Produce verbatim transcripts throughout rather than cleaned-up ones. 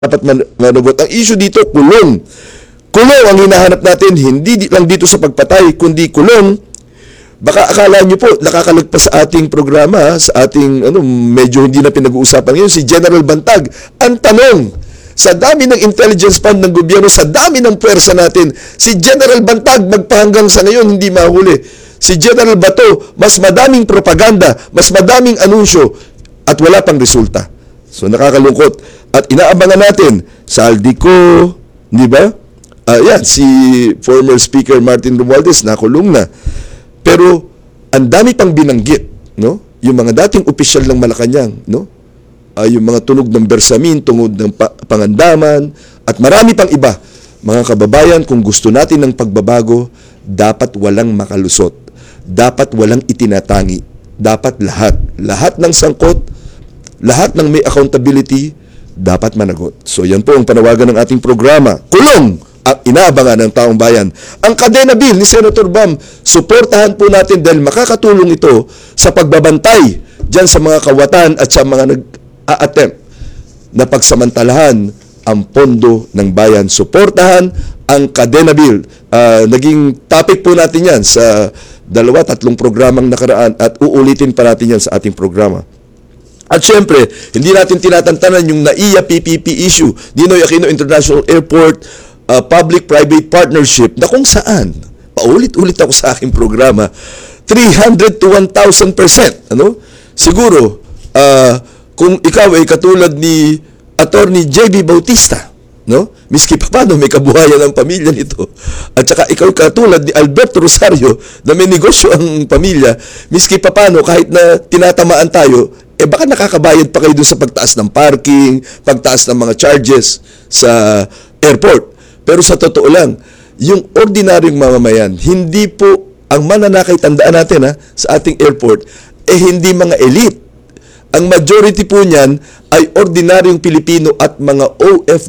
dapat man managot. Ang issue dito, kulong. Kulong ang hinahanap natin, hindi di lang dito sa pagpatay, kundi kulong. Baka akala nyo po, nakakalagpas sa ating programa, sa ating, ano, medyo hindi na pinag-uusapan ngayon, si General Bantag. Ang tanong, sa dami ng intelligence fund ng gobyerno, sa dami ng pwersa natin, si General Bantag magpahanggang sa ngayon hindi mahuli. Si General Bato, mas madaming propaganda, mas madaming anunsyo, at wala pang resulta. So nakakalungkot. At inaabangan natin, Saldico, di ba? Uh, yan, si former Speaker Martin Romualdez nakulong na. Pero ang dami pang binanggit, no? Yung mga dating opisyal ng Malacanang, no? Uh, yung mga tunog ng bersamin, tungod ng pa- pangandaman, at marami pang iba. Mga kababayan, kung gusto natin ng pagbabago, dapat walang makalusot. Dapat walang itinatangi. Dapat lahat. Lahat ng sangkot, lahat ng may accountability, dapat managot. So yan po ang panawagan ng ating programa. Kulong ang inaabangan ng taong bayan. Ang Kadena Bill ni Senator Bam, suportahan po natin dahil makakatulong ito sa pagbabantay dyan sa mga kawatan at sa mga nag-a-attempt na pagsamantalahan ang pondo ng bayan. Suportahan ang Kadena Bill. Uh, naging topic po natin yan sa dalawa, tatlong programang nakaraan at uulitin pa natin yan sa ating programa. At syempre, hindi natin tinatantanan yung N A I A P P P issue, Ninoy Aquino International Airport, uh, Public-Private Partnership, na kung saan, paulit-ulit ako sa aking programa, three hundred to one thousand percent. Ano? Siguro, uh, kung ikaw ay katulad ni Attorney J B Bautista, no? Miski pa paano may kabuhayan ang pamilya nito. At saka ikaw katulad ni Alberto Rosario na may negosyo ang pamilya, miski pa paano kahit na tinatamaan tayo, eh baka nakakabayad pa kayo dun sa pagtaas ng parking, pagtaas ng mga charges sa airport. Pero sa totoo lang, yung ordinaryong mamamayan, hindi po ang mananakay, tandaan natin ha, sa ating airport, eh hindi mga elite. Ang majority po niyan ay ordinaryong Pilipino at mga O F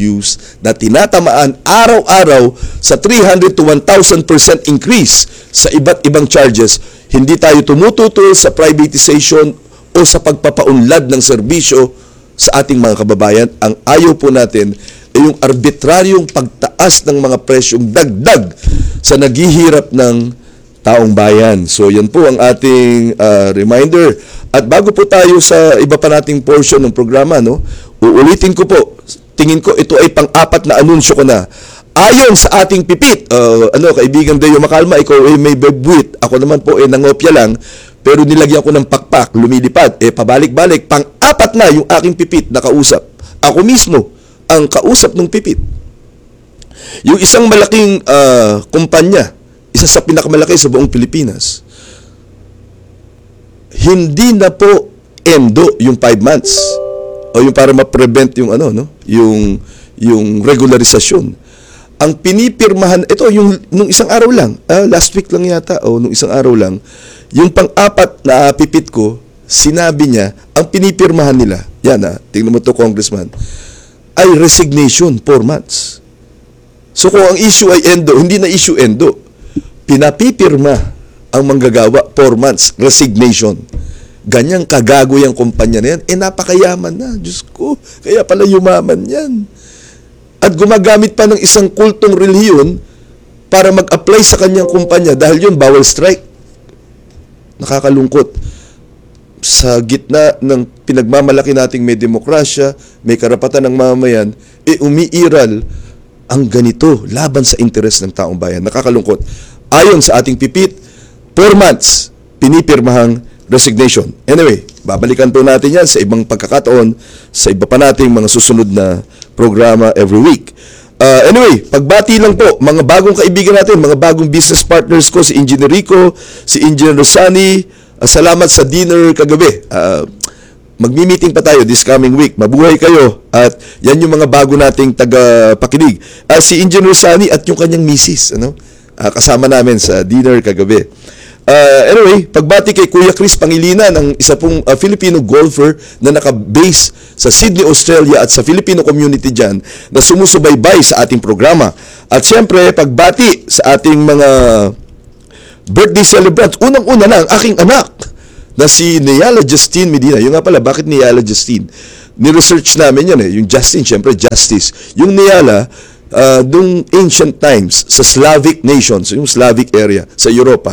Ws na tinatamaan araw-araw sa three hundred to one thousand percent increase sa iba't ibang charges. Hindi tayo tumututol sa privatization o sa pagpapaunlad ng serbisyo sa ating mga kababayan. Ang ayaw po natin ay yung arbitraryong pagtaas ng mga presyong dagdag sa naghihirap ng taong bayan. So yan po ang ating uh, reminder. At bago po tayo sa iba pa nating portion ng programa, no, uulitin ko po, tingin ko ito ay pang-apat na anunsyo ko na. Ayon sa ating pipit, uh, ano, kaibigan Deo Makalma, ikaw ay may bebwit. Ako naman po ay nangopya lang, pero nilagyan ko ng pakpak, lumilipad, eh pabalik-balik, pang-apat na yung aking pipit na kausap. Ako mismo ang kausap ng pipit. Yung isang malaking uh, kumpanya, isa sa pinakamalaki sa buong Pilipinas, hindi na po endo yung five months o yung para ma-prevent yung ano, no, yung yung regularisasyon. Ang pinipirmahan, ito yung nung isang araw lang, uh, last week lang yata o nung isang araw lang, yung pang-apat na pipit ko, sinabi niya, ang pinipirmahan nila, yan ah, tingnan mo to Congressman, ay resignation, four months. So kung ang issue ay endo, hindi na issue endo, pinapipirma ang manggagawa, four months, resignation. Ganyang kagago yung kumpanya na yan, eh napakayaman na, Diyos ko, kaya pala yumaman yan. At gumagamit pa ng isang kultong relihiyon para mag-apply sa kanyang kumpanya dahil yun, bawal strike. Nakakalungkot. Sa gitna ng pinagmamalaki nating may demokrasya, may karapatan ng mamamayan, eh umiiral ang ganito laban sa interes ng taong bayan. Nakakalungkot. Ayon sa ating pipit, four months, pinipirmahang resignation. Anyway, babalikan po natin yan sa ibang pagkakataon, sa iba pa nating mga susunod na programa every week. Uh, anyway, pagbati lang po, mga bagong kaibigan natin, mga bagong business partners ko, si Engineer Rico, si Engineer Rosani, uh, salamat sa dinner kagabi. Uh, magmi-meeting pa tayo this coming week. Mabuhay kayo. At yan yung mga bago nating taga-pakinig. Uh, si Engineer Rosani at yung kanyang misis, ano? Uh, kasama namin sa dinner kagabi. Uh, anyway, pagbati kay Kuya Chris Pangilinan, ang isa pong uh, Filipino golfer na naka-base sa Sydney, Australia at sa Filipino community dyan na sumusubaybay sa ating programa. At siyempre, pagbati sa ating mga birthday celebrants. Unang-una na ang aking anak na si Niala Justine Medina. Yung nga pala, bakit Niala Justine? ni-research namin yan eh. Yung Justin, syempre, justice. Yung Niala, uh, dung ancient times, sa Slavic nations, yung Slavic area, sa Europa,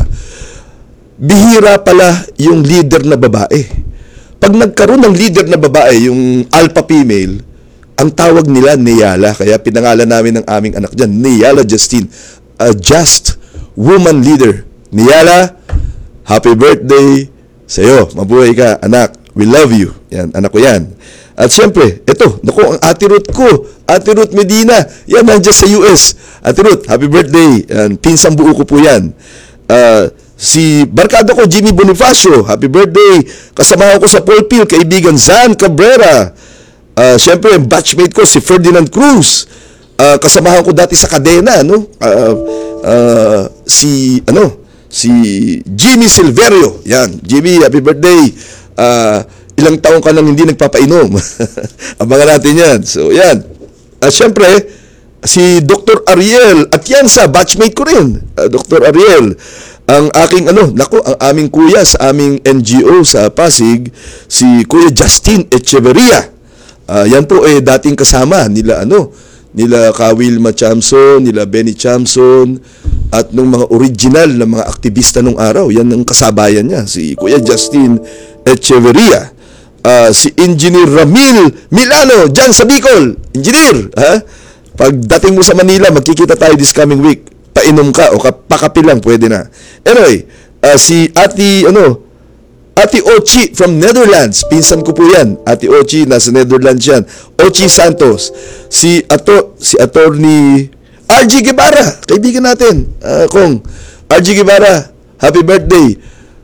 bihira pala yung leader na babae. Pag nagkaroon ng leader na babae, yung alpha female, ang tawag nila Niala. Kaya pinangalan namin ng aming anak dyan, Niala Justine. A just woman leader. Niala, happy birthday sa'yo. Mabuhay ka, anak. We love you. Yan, anak ko yan. At siyempre, ito, naku, ang Ate Ruth ko, Ate Ruth Medina, yan, nandiyan sa U S. Ate Ruth, happy birthday. Yan, pinsang buo ko po yan. Uh, si barkada ko, Jimmy Bonifacio, happy birthday. Kasama ko sa Paul kaibigan Zan Cabrera. Uh, siyempre, batchmate ko, si Ferdinand Cruz. Uh, kasamahan ko dati sa kadena, no? Uh, uh, si, ano, si Jimmy Silverio. Yan, Jimmy, happy birthday. Uh, ilang taong ka nang hindi nagpapainom. Abangan natin yan. So, yan. Uh, siyempre, si Doctor Ariel Atienza, batchmate ko rin. Uh, Doctor Ariel. Ang aking, ano, naku, ang aming kuya sa aming N G O sa Pasig, si Kuya Justin Echeverria. Uh, yan po eh dating kasama nila ano nila Kawil Machamson, nila Benny Chamson at nung mga original na mga aktivista nung araw. Yan ang kasabayan niya, si Kuya Justin Echeverria. Uh, si Engineer Ramil Milano diyan sa Bicol. Engineer, ha? Pagdating mo sa Manila, magkikita tayo this coming week. Painom ka o pakapi lang, pwede na. Anyway, uh, si Ati ano Ate Ochi from Netherlands. Pinsan ko po yan. Ate Ochi, nasa Netherlands yan. Ochi Santos. Si Ato, si attorney R G Guevara. Kaibigan natin. Uh, Kong. R G Guevara. Happy birthday.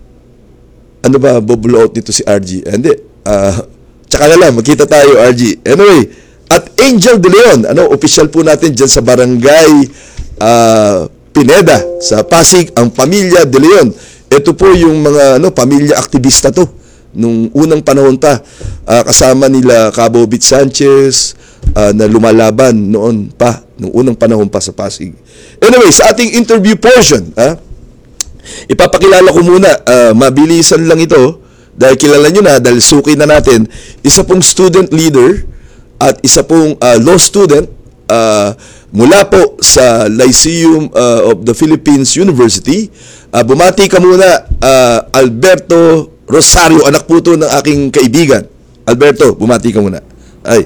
Ano ba, bublow out nito si R G? Eh, hindi. Uh, tsaka na lang, magkita tayo, R G. Anyway, at Angel De Leon. Ano, official po natin dyan sa barangay uh, Pineda, sa Pasig, ang pamilya De Leon. Ito po yung mga ano pamilya aktivista to nung unang panahon pa, uh, kasama nila Cabo Bit Sanchez uh, na lumalaban noon pa nung unang panahon pa sa Pasig. Anyway, sa ating interview portion, ha, ipapakilala ko muna, uh, mabilisan lang ito dahil kilala nyo na, dahil suki na natin, isa pong student leader at isa pong uh, law student uh, mula po sa Lyceum uh, of the Philippines University. Uh, bumati ka muna, uh, Alberto Rosario, anak po to ng aking kaibigan. Alberto, bumati ka muna. Ay.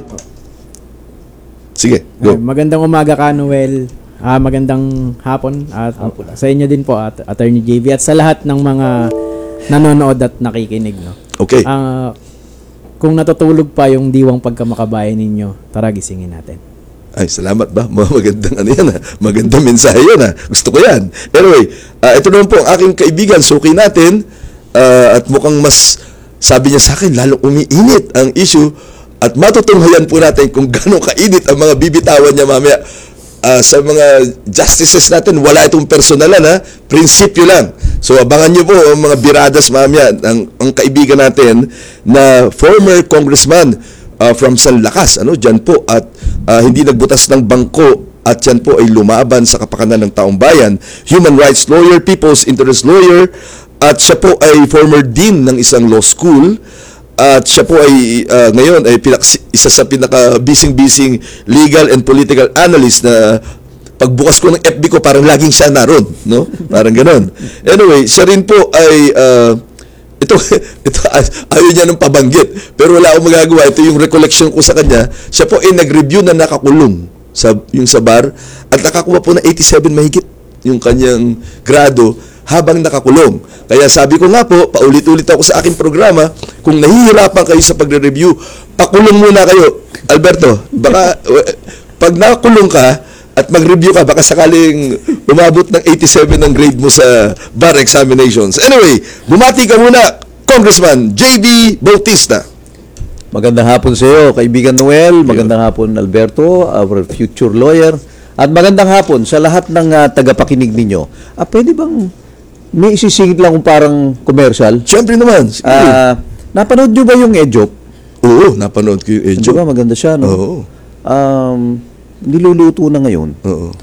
Sige, go. Ay, magandang umaga ka, Noel. Ah, magandang hapon at hapon. Sa inyo din po, at Attorney J V, at sa lahat ng mga nanonood at nakikinig, no. Okay. Uh, kung natutulog pa yung diwang pagkamakabayan ninyo, tara gisingin natin. Ay, salamat ba? Magandang ano yan ha? Magandang mensahe yan ha? Gusto ko yan. Anyway, uh, ito naman po ang aking kaibigan, suki natin, uh, at mukhang mas, sabi niya sa akin, lalong umiinit ang issue, at matutunghayan po natin kung gano'ng kainit ang mga bibitawan niya mamaya. Uh, sa mga justices natin, wala itong personalan ha? Prinsipyo lang. So, abangan niyo po ang mga biradas mamaya, ang, ang kaibigan natin na former congressman, Uh, from San Lakas, ano, dyan po, at uh, hindi nagbutas ng bangko, at yan po ay lumaban sa kapakanan ng taong bayan, human rights lawyer, people's interest lawyer, at siya po ay former dean ng isang law school, at siya po ay uh, ngayon ay pinak- isa sa pinaka-bising-bising legal and political analyst na pagbukas ko ng F B ko, parang laging siya naroon, no? Parang ganon. Anyway, siya rin po ay uh, Ito, ito ayaw niya ng pabanggit. Pero wala akong magagawa. Ito yung recollection ko sa kanya. Siya po ay nag-review na nakakulong sa, yung sa bar. At nakakuha po na eighty-seven mahigit yung kanyang grado habang nakakulong. Kaya sabi ko nga po, paulit-ulit ako sa aking programa, kung nahihirapan kayo sa pagre-review, pakulong muna kayo. Alberto, baka pag nakakulong ka, at mag-review ka, baka sakaling umabot ng eighty-seven ang grade mo sa bar examinations. Anyway, bumati ka muna, Congressman J B Bautista. Magandang hapon sa iyo, kaibigan Noel. Magandang hapon, Alberto, our future lawyer. At magandang hapon sa lahat ng uh, tagapakinig ninyo. Ah, pwede bang may isisingit lang kung parang commercial? Siyempre naman. Ah, napanood nyo ba yung Edjop? Oo, napanood ko yung Edjop. Diba, maganda siya, no? Oo. Um... niluluto na ngayon. Oo.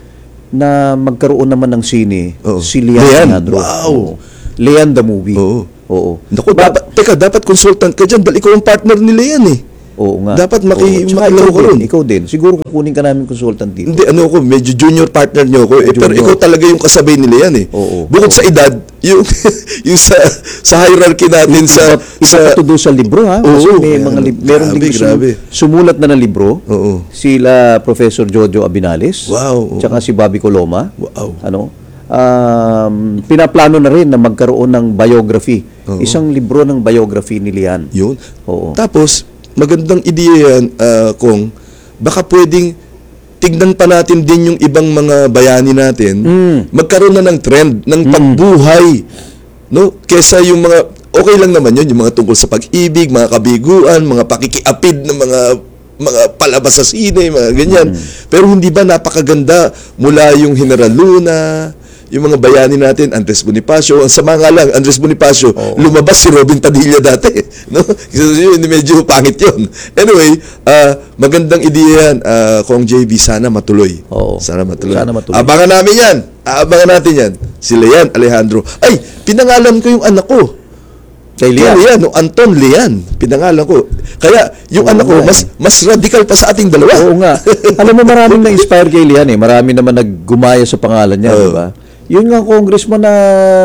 Na magkaroon naman ng sine. Oo. Si Lian. Lian. Alejandro. Wow. Lian the movie. Oo. Oo. Naku, dapat, teka, dapat consultant ka dyan dahil ikaw ang partner ni Lian eh. Oo nga. Dapat maki- Oo. Tsaka makilaw ikaw ka ron. din, ikaw din. Siguro kukunin ka namin consultant dito. Hindi, ano ako, medyo junior partner niyo ako. Eh, pero Junior. ikaw talaga yung kasabay nila yan eh. Oo. Bukod Oo. sa edad, yung, yung sa, sa hierarchy natin sa... Iba, sa iba pa to doon sa libro, ha? Kasi Oo. may mga lib- meron Grabe, din grabe. sumulat na ng libro. Oo. Sila Professor Jojo Abinales. Wow, oo. Tsaka si Bobby Coloma. Wow. Ano? Um, pinaplano na rin na magkaroon ng biography. Oo. Isang libro ng biography ni Lian. Yun. Oo. Tapos, magandang ideya yan, ah, kung baka pwedeng tignan pa natin din yung ibang mga bayani natin, Mm. magkaroon na ng trend, ng pagbuhay. No? Kesa yung mga, okay lang naman yun, yung mga tungkol sa pag-ibig, mga kabiguan, mga pakikiapid ng mga mga palabas sa sine, mga ganyan. Pero hindi ba napakaganda mula yung General Luna, yung mga bayani natin, Andres Bonifacio, ang sama nga lang, Andres Bonifacio, lumabas si Robin Padilla dati. No? Kasi yun, medyo pangit yun. Anyway, ah, magandang ideya yan, ah, Kong J B, sana matuloy. Oo. Sana matuloy. Sana matuloy. Abangan namin yan. Abangan natin yan. Sila yan, Alejandro. Ay, pinangalan ko yung anak ko. Kay Kaya Lian. Lian, no, Anton Lian, pinangalan ko. Kaya yung Oo anak ko, nga, mas mas radical pa sa ating dalawa. Oo nga. Alam mo, maraming na-inspire kay Lian eh. Marami naman naggumaya sa pangalan niya, Oo. di ba? Yun nga congressman na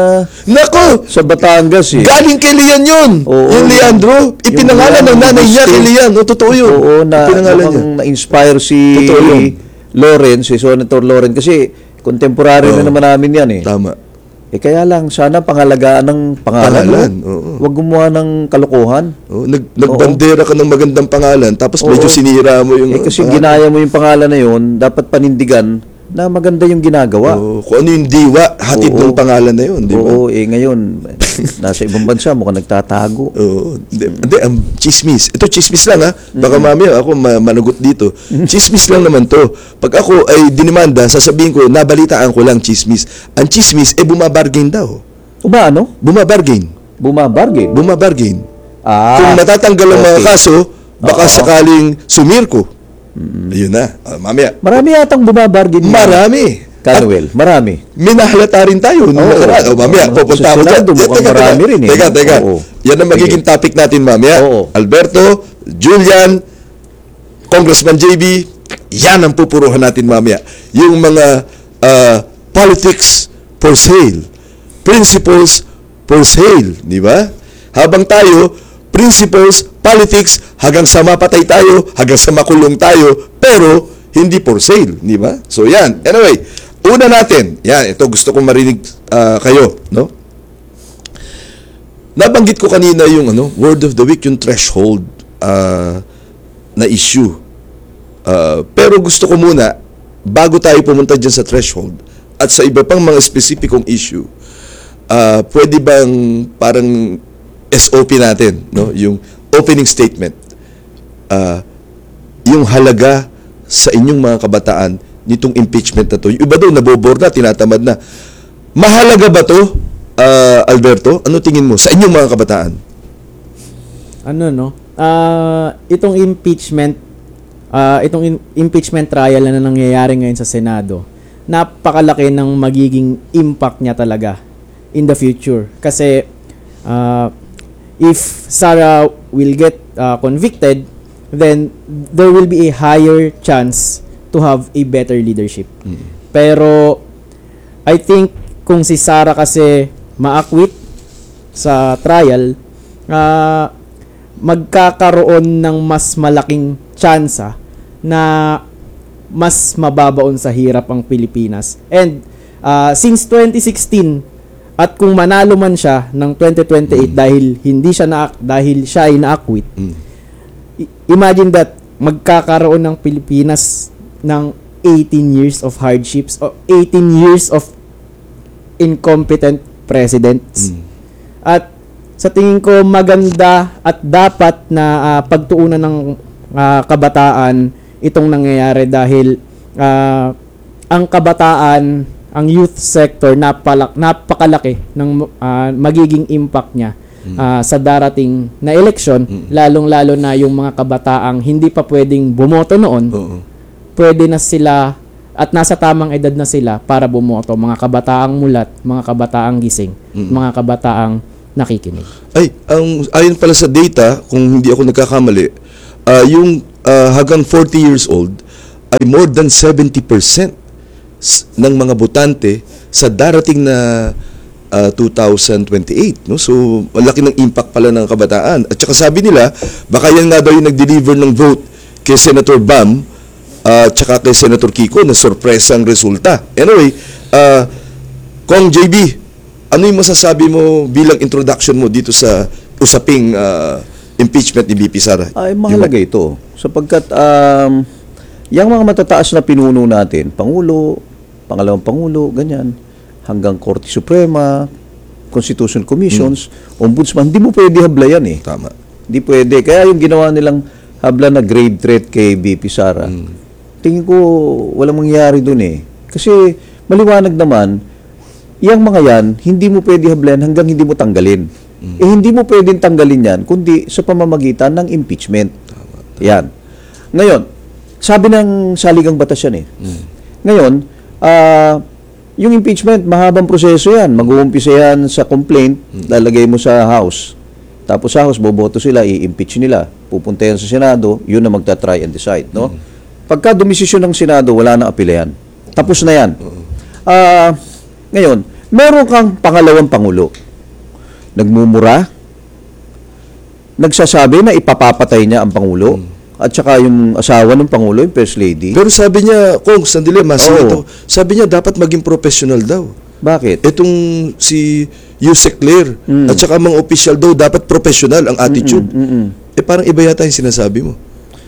Nako! sa Batangas eh. Galing kay Lian yun. Oo. Yung Leandro, ipinangalan Yung ng nanay niya kay Agustin. Lian. O, totoo yun. Oo, na, Ipinangalan niya. mukhang na-inspire si Totoo yun. Lawrence, si Senator Lawrence. Kasi contemporary Oo. na naman namin yan eh. Tama. Eh kaya lang, sana pangalagaan ng pangalan. Pangalan, no? oo. Huwag gumawa ng kalokohan. Oh, nag, nagbandera ka ng magandang pangalan, tapos Oo. medyo sinira mo yung Eh kasi pangalan. ginaya mo yung pangalan na yun, dapat panindigan na maganda yung ginagawa. Oo, kung ano yung diwa, hatid Oo. ng pangalan na yun, di ba? Oo, eh ngayon, nasa ibang bansa, mukhang nagtatago. Oo. Hindi, hindi, ang chismis. Ito chismis lang ha. Baka mamaya ako ma- managot dito. Chismis lang naman to. Pag ako ay dinimanda, sasabihin ko, nabalitaan ko lang chismis. Ang chismis, eh bumabargain daw. O ba ano? Bumabargain. Bumabargain. Bumabargain. Ah, Kung matatanggal ang mga okay. kaso, baka Oo. sakaling sumirko. Ayun na. Ah, mamaya. Marami yatang bumabargain. yan. Marami. Canuel, marami. Minahalata rin tayo. nung Oo. nakaraan. O, mamaya, Mga pupunta ako dyan. susunod, mukhang Teka, teka. marami rin eh. Teka, teka. Oo. Yan ang magiging topic natin mamaya. Oo. Alberto, Julian, Congressman J B, yan ang pupuruhan natin mamaya. Yung mga ah, politics for sale. Principles for sale. Di ba? Habang tayo, principles, politics, hanggang sa mapatay tayo, hanggang sa makulong tayo, pero hindi for sale. Di ba? So yan. Anyway, una natin, yan, ito gusto kong marinig ah, kayo, no? Nabanggit ko kanina yung ano, word of the week, yung threshold ah, na issue. Ah, pero gusto ko muna, bago tayo pumunta dyan sa threshold at sa iba pang mga specificong issue, ah, pwede bang parang S O P natin, no? Yung opening statement, ah, yung halaga sa inyong mga kabataan nitong impeachment na to. Yung iba daw nabobor na, tinatamad na. Mahalaga ba to, ah, Alberto? Ano tingin mo sa inyong mga kabataan? Ano no? Ah, itong impeachment ah, itong in- impeachment trial na nangyayari ngayon sa Senado, napakalaki ng magiging impact niya talaga in the future. Kasi ah, if Sarah will get ah, convicted, then there will be a higher chance to have a better leadership. Pero I think kung si Sarah kasi ma-acquit sa trial, ah, magkakaroon ng mas malaking tsansa na mas mababaon sa hirap ang Pilipinas. And ah, since twenty sixteen, at kung manalo man siya ng twenty twenty-eight dahil hindi siya na dahil siya ay na-acquit, i- imagine that magkakaroon ng Pilipinas ng eighteen years of hardships o eighteen years of incompetent presidents. At sa tingin ko maganda at dapat na ah, pagtuunan ng ah, kabataan itong nangyayari dahil ah, ang kabataan, ang youth sector napalak, napakalaki ng ah, magiging impact niya ah, sa darating na eleksyon, lalong-lalo na yung mga kabataang hindi pa pwedeng bumoto noon, Oo. pwede na sila at nasa tamang edad na sila para bumoto. Mga kabataang mulat, mga kabataang gising, mga kabataang nakikinig. Ay, ang ayon pala sa data, kung hindi ako nagkakamali, ah, yung ah, hanggang forty years old ay more than seventy percent s- ng mga botante sa darating na ah, two thousand twenty-eight, no? So malaki ng impact pala ng kabataan. At saka sabi nila, baka yan nga daw yung nag-deliver ng vote kay Senator Bam at saka kay Senator Kiko na sorpresang resulta. Anyway, ah, Kong J B, ano yung masasabi mo bilang introduction mo dito sa usaping ah, impeachment ni B P Sara? Ay, mahalaga ito. Sapagkat um, yung mga matataas na pinuno natin, Pangulo, Pangalawang Pangulo, ganyan, hanggang Korte Suprema, Constitutional Commissions, Ombudsman, hindi mo pwede hablayan eh. Tama. Hindi pwede. Kaya yung ginawa nilang habla na grave threat kay B P Sara, tingin ko walang mangyayari dun eh. Kasi maliwanag naman, yung mga yan, hindi mo pwede hablayan hanggang hindi mo tanggalin. Eh hindi mo pwedeng tanggalin yan, kundi sa pamamagitan ng impeachment. Yan. Ngayon, sabi ng saligang batas yan eh. Ngayon, ah, yung impeachment, mahabang proseso yan. Mag-uumpisa yan sa complaint, lalagay mo sa House. Tapos sa House, boboto sila, i-impeach nila. Pupunta yan sa Senado, yun na magta-try and decide. No? Pagka dumisisyon ng Senado, wala nang apela yan. Tapos na yan. Ah, ngayon, meron kang pangalawang Pangulo. Nagmumura, nagsasabi na ipapapatay niya ang Pangulo, at saka yung asawa ng Pangulo, yung First Lady. Pero sabi niya, Kong, sandali, masin Oo. ito. Sabi niya, dapat maging professional daw. Bakit? Itong si Yusek Claire Mm. at saka mga official daw, dapat professional ang attitude. Mm-mm. Eh, parang iba yata yung sinasabi mo.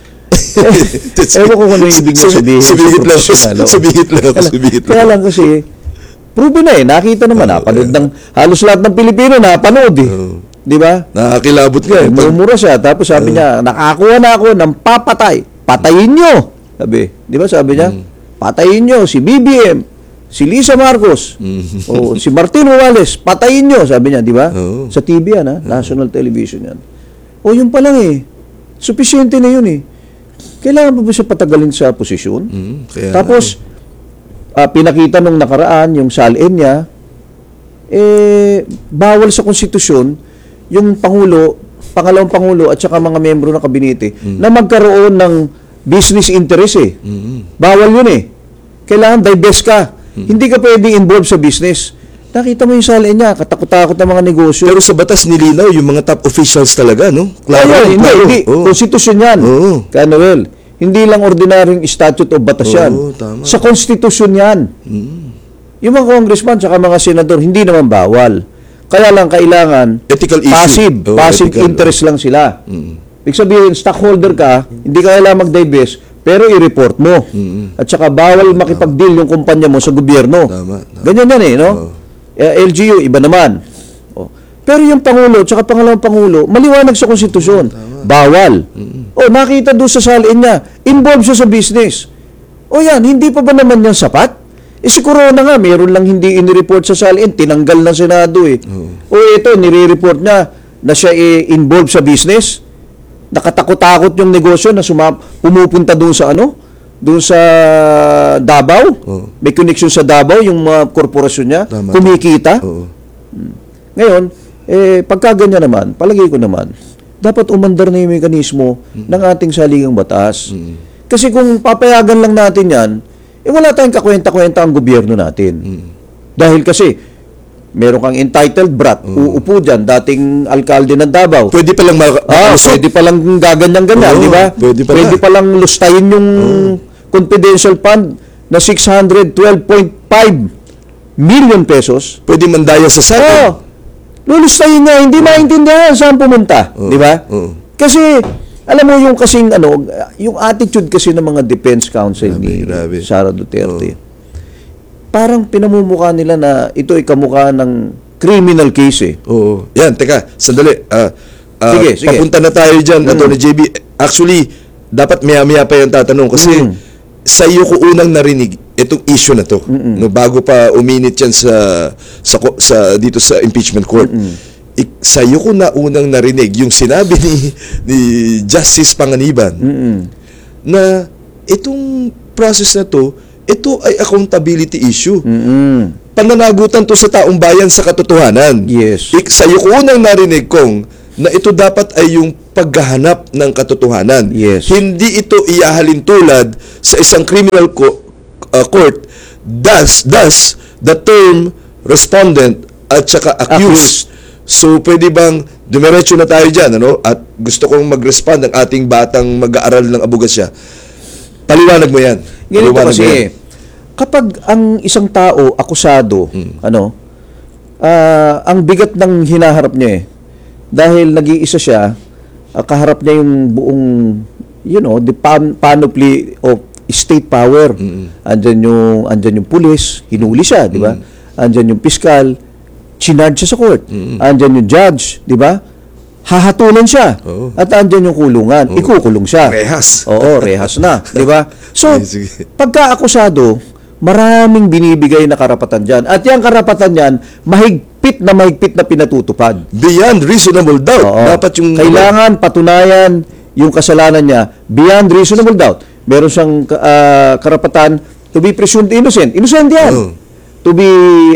Ewan ko kung ano yung ibig mo sabihin. Subigit lang ako. Professional, oo. Subigit lang ako. Kaya- Subigit Kaya lang. lang kasi, proven na eh. Nakita naman, Oo, napanood yeah. ng, halos lahat ng Pilipino napanood eh. Oo. Di ba? Nakakilabot nga. eh. Pag- Mumura siya. Tapos sabi niya, nakakuha na ako ng papatay. Patayin nyo. Sabi. Di ba sabi niya? Mm. Patayin nyo si B B M, si Lisa Marcos, Mm. o si Martin Romualdez. Patayin nyo. Sabi niya, di ba? Oo. Sa T V yan, ha? National Television yan. O yun pa lang eh. Sufficiente na yun eh. Kailangan pa ba siya patagalin sa posisyon? Mm, kaya Tapos, ah, pinakita nung nakaraan, yung salin niya, eh, bawal sa konstitusyon yung Pangulo, pangalawang Pangulo at saka mga membro ng kabinete na magkaroon ng business interest eh. Mm. Bawal yun eh. Kailangan divest ka. Hindi ka pwedeng involved sa business. Nakita mo yung salin niya, katakot-takot ng mga negosyo. Pero sa batas nilinaw, yung mga top officials talaga, no? Ayun, hindi, klaro. hindi. Oo. Konstitusyon yan. Oo. Kaya Noel, hindi lang ordinaryong statute of batas Oo, yan. tama. Sa konstitusyon yan. Mm. Yung mga congressman at mga senador, hindi naman bawal. Kaya lang kailangan Ethical issue. passive, Oo, passive ethical, interest lang sila. Mm. Ibig sabihin, stockholder ka, hindi ka kailangan mag-divest, pero i-report mo. Mm. At saka bawal makipag-deal yung kumpanya mo sa gobyerno. Tama, tama. Ganyan yan eh, no? Oo. Eh, L G U, iba naman. Oh. Pero yung Pangulo, tsaka pangalawang Pangulo, maliwanag sa konstitusyon. Bawal. O, nakita doon sa salin niya, involved siya sa business. O yan, hindi pa ba naman yan sapat? Eh si Corona nga, meron lang hindi inireport sa salin, tinanggal ng Senado eh. O ito, nire-report niya na siya eh, involved sa business. Nakatakot-takot yung negosyo na suma- pumupunta doon sa ano? Doon sa Davao. Oo. May connection sa Davao, yung mga korporasyon niya. Tama. Kumikita. Oo. Ngayon, eh, pagka ganyan naman, palagay ko naman, dapat umandar na yung mekanismo ng ating saligang batas. Kasi kung papayagan lang natin yan, eh wala tayong kakwenta-kwenta ang gobyerno natin. Dahil kasi, meron kang entitled brat, uupo dyan, dating alkalde ng Davao. Pwede palang maka- Ah, makalusot. pwede palang gaganyan-ganyan, Oo, di ba? pwede pala. palang lustayin yung confidential fund na six hundred twelve point five million pesos. Pwede mandaya sa sa Oo. Lulustayin niya, hindi maintindihan saan pumunta, Oo. di ba? Oo. Kasi alam mo yung kasing ano, yung attitude kasi ng mga defense counsel Grabe, ni grabe. Sara Duterte. Parang pinamumukha nila na ito ay kamukha ng criminal case eh. Oo. Yan, teka, sandali. Ah, ah, Sige, sige. Papunta na tayo dyan, Mm. Atty. J B. Actually, dapat maya-maya pa yung tatanong kasi Mm. sa iyo ko unang narinig itong issue na to. No, bago pa uminit yan sa, sa, ko- sa dito sa impeachment court. Ik, sa iyo ko na unang narinig yung sinabi ni, ni Justice Panganiban Mm-mm. na itong process na to, ito ay accountability issue. Mm-mm. Pananagutan to sa taong bayan sa katotohanan. Yes. Ik, sa iyo ko unang narinig kong na ito dapat ay yung paghahanap ng katotohanan. Yes. Hindi ito iyahalin tulad sa isang criminal co- uh, court. Thus, thus, the term respondent at saka accused. So, pwede bang dumiretso na tayo dyan, ano? At gusto kong mag-respond ang ating batang mag-aaral ng abogasya. Paliwanag mo yan. Ganito Paliwanag mo kasi, yan. kapag ang isang tao akusado, ano, ah, ang bigat ng hinaharap niya eh. Dahil nag-iisa siya, ah, kaharap niya yung buong, you know, the pan- panoply of state power. Andyan yung, andyan yung pulis, hinuli siya, di ba? Andyan yung piskal, chinarge siya sa court. Andyan yung judge, di ba? Hahatulan siya. Oo. At andyan yung kulungan. Ikukulong siya. Rehas. Oo, rehas na, di ba? So, Sige, sige. pagka-akusado, maraming binibigay na karapatan dyan. At yung karapatan yan, mahigpit na mahigpit na pinatutupad. Beyond reasonable doubt. Oo. Dapat yung... Kailangan patunayan yung kasalanan niya beyond reasonable doubt. Meron siyang ah, karapatan to be presumed innocent. Innocent yan. Oo. To be,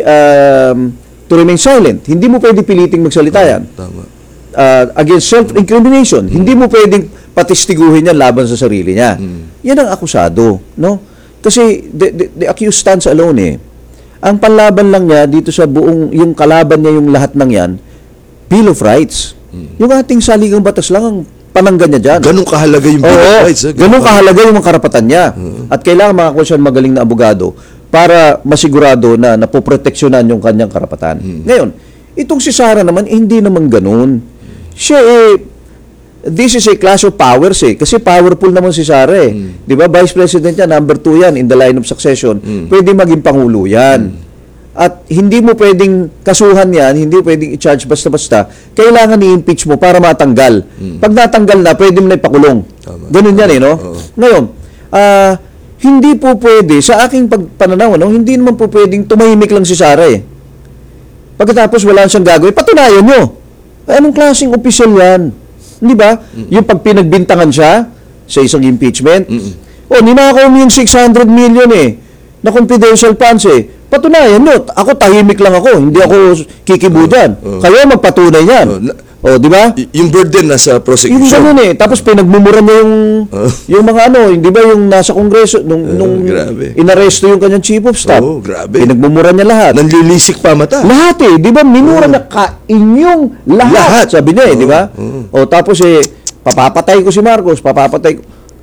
um, to remain silent. Hindi mo pwede piliting magsalita yan. Tama. Uh, against self-incrimination. Hindi mo pwedeng patistiguhin yan laban sa sarili niya. Yan ang akusado. No? Kasi the, the, the accused stands alone eh. Ang panlaban lang niya dito sa buong, yung kalaban niya yung lahat ng yan, Bill of Rights. Yung ating saligang batas lang ang pananggan niya dyan. Ganun kahalaga yung Bill of Oo, Rights. eh. ganun kahalaga yung mga karapatan niya. At kailangan makakuha siya ng magaling na abogado para masigurado na napoproteksyonan yung kanyang karapatan. Ngayon, itong si Sara naman, eh, hindi naman ganun. Siya eh, this is a clash of powers eh. Kasi powerful naman si Sara eh. Di ba? Vice President yan, number two yan in the line of succession. Pwede maging Pangulo yan. At hindi mo pwedeng kasuhan yan, hindi pwedeng i-charge basta-basta. Kailangan i-impeach mo para matanggal. Pag natanggal na, pwede mo na ipakulong. Tama. Ganun yan eh, no? Ngayon, ah, hindi po pwede, sa aking pagpananaw, no, hindi naman po pwedeng tumahimik lang si Sara eh. Pagkatapos wala siyang gagawin, patunayan nyo. Ay, anong klaseng opisyal yan? Hindi ba? Yung pag pinagbintangan siya sa isang impeachment, o, ninakaw mo yung six hundred million eh, na confidential funds eh. Patunayan nyo, ako tahimik lang ako, hindi ako kikibo dyan. Oo. Kayo magpatunay yan. Oo, na- O, di ba? Y- yung burden nasa Yung prosecution. ganun eh. Tapos pinagmumura niya yung, Oh. yung mga ano, hindi ba yung nasa kongreso, nung, Oh, nung grabe. inaresto yung kanyang chief of staff. Oh, grabe. Pinagmumura niya lahat. Nanlilisik pa mata. Lahat eh, di ba? Minura na ka inyong lahat. Lahat. Sabi niya eh, di ba? Oo. O tapos eh, papapatay ko si Marcos, papapatay ko.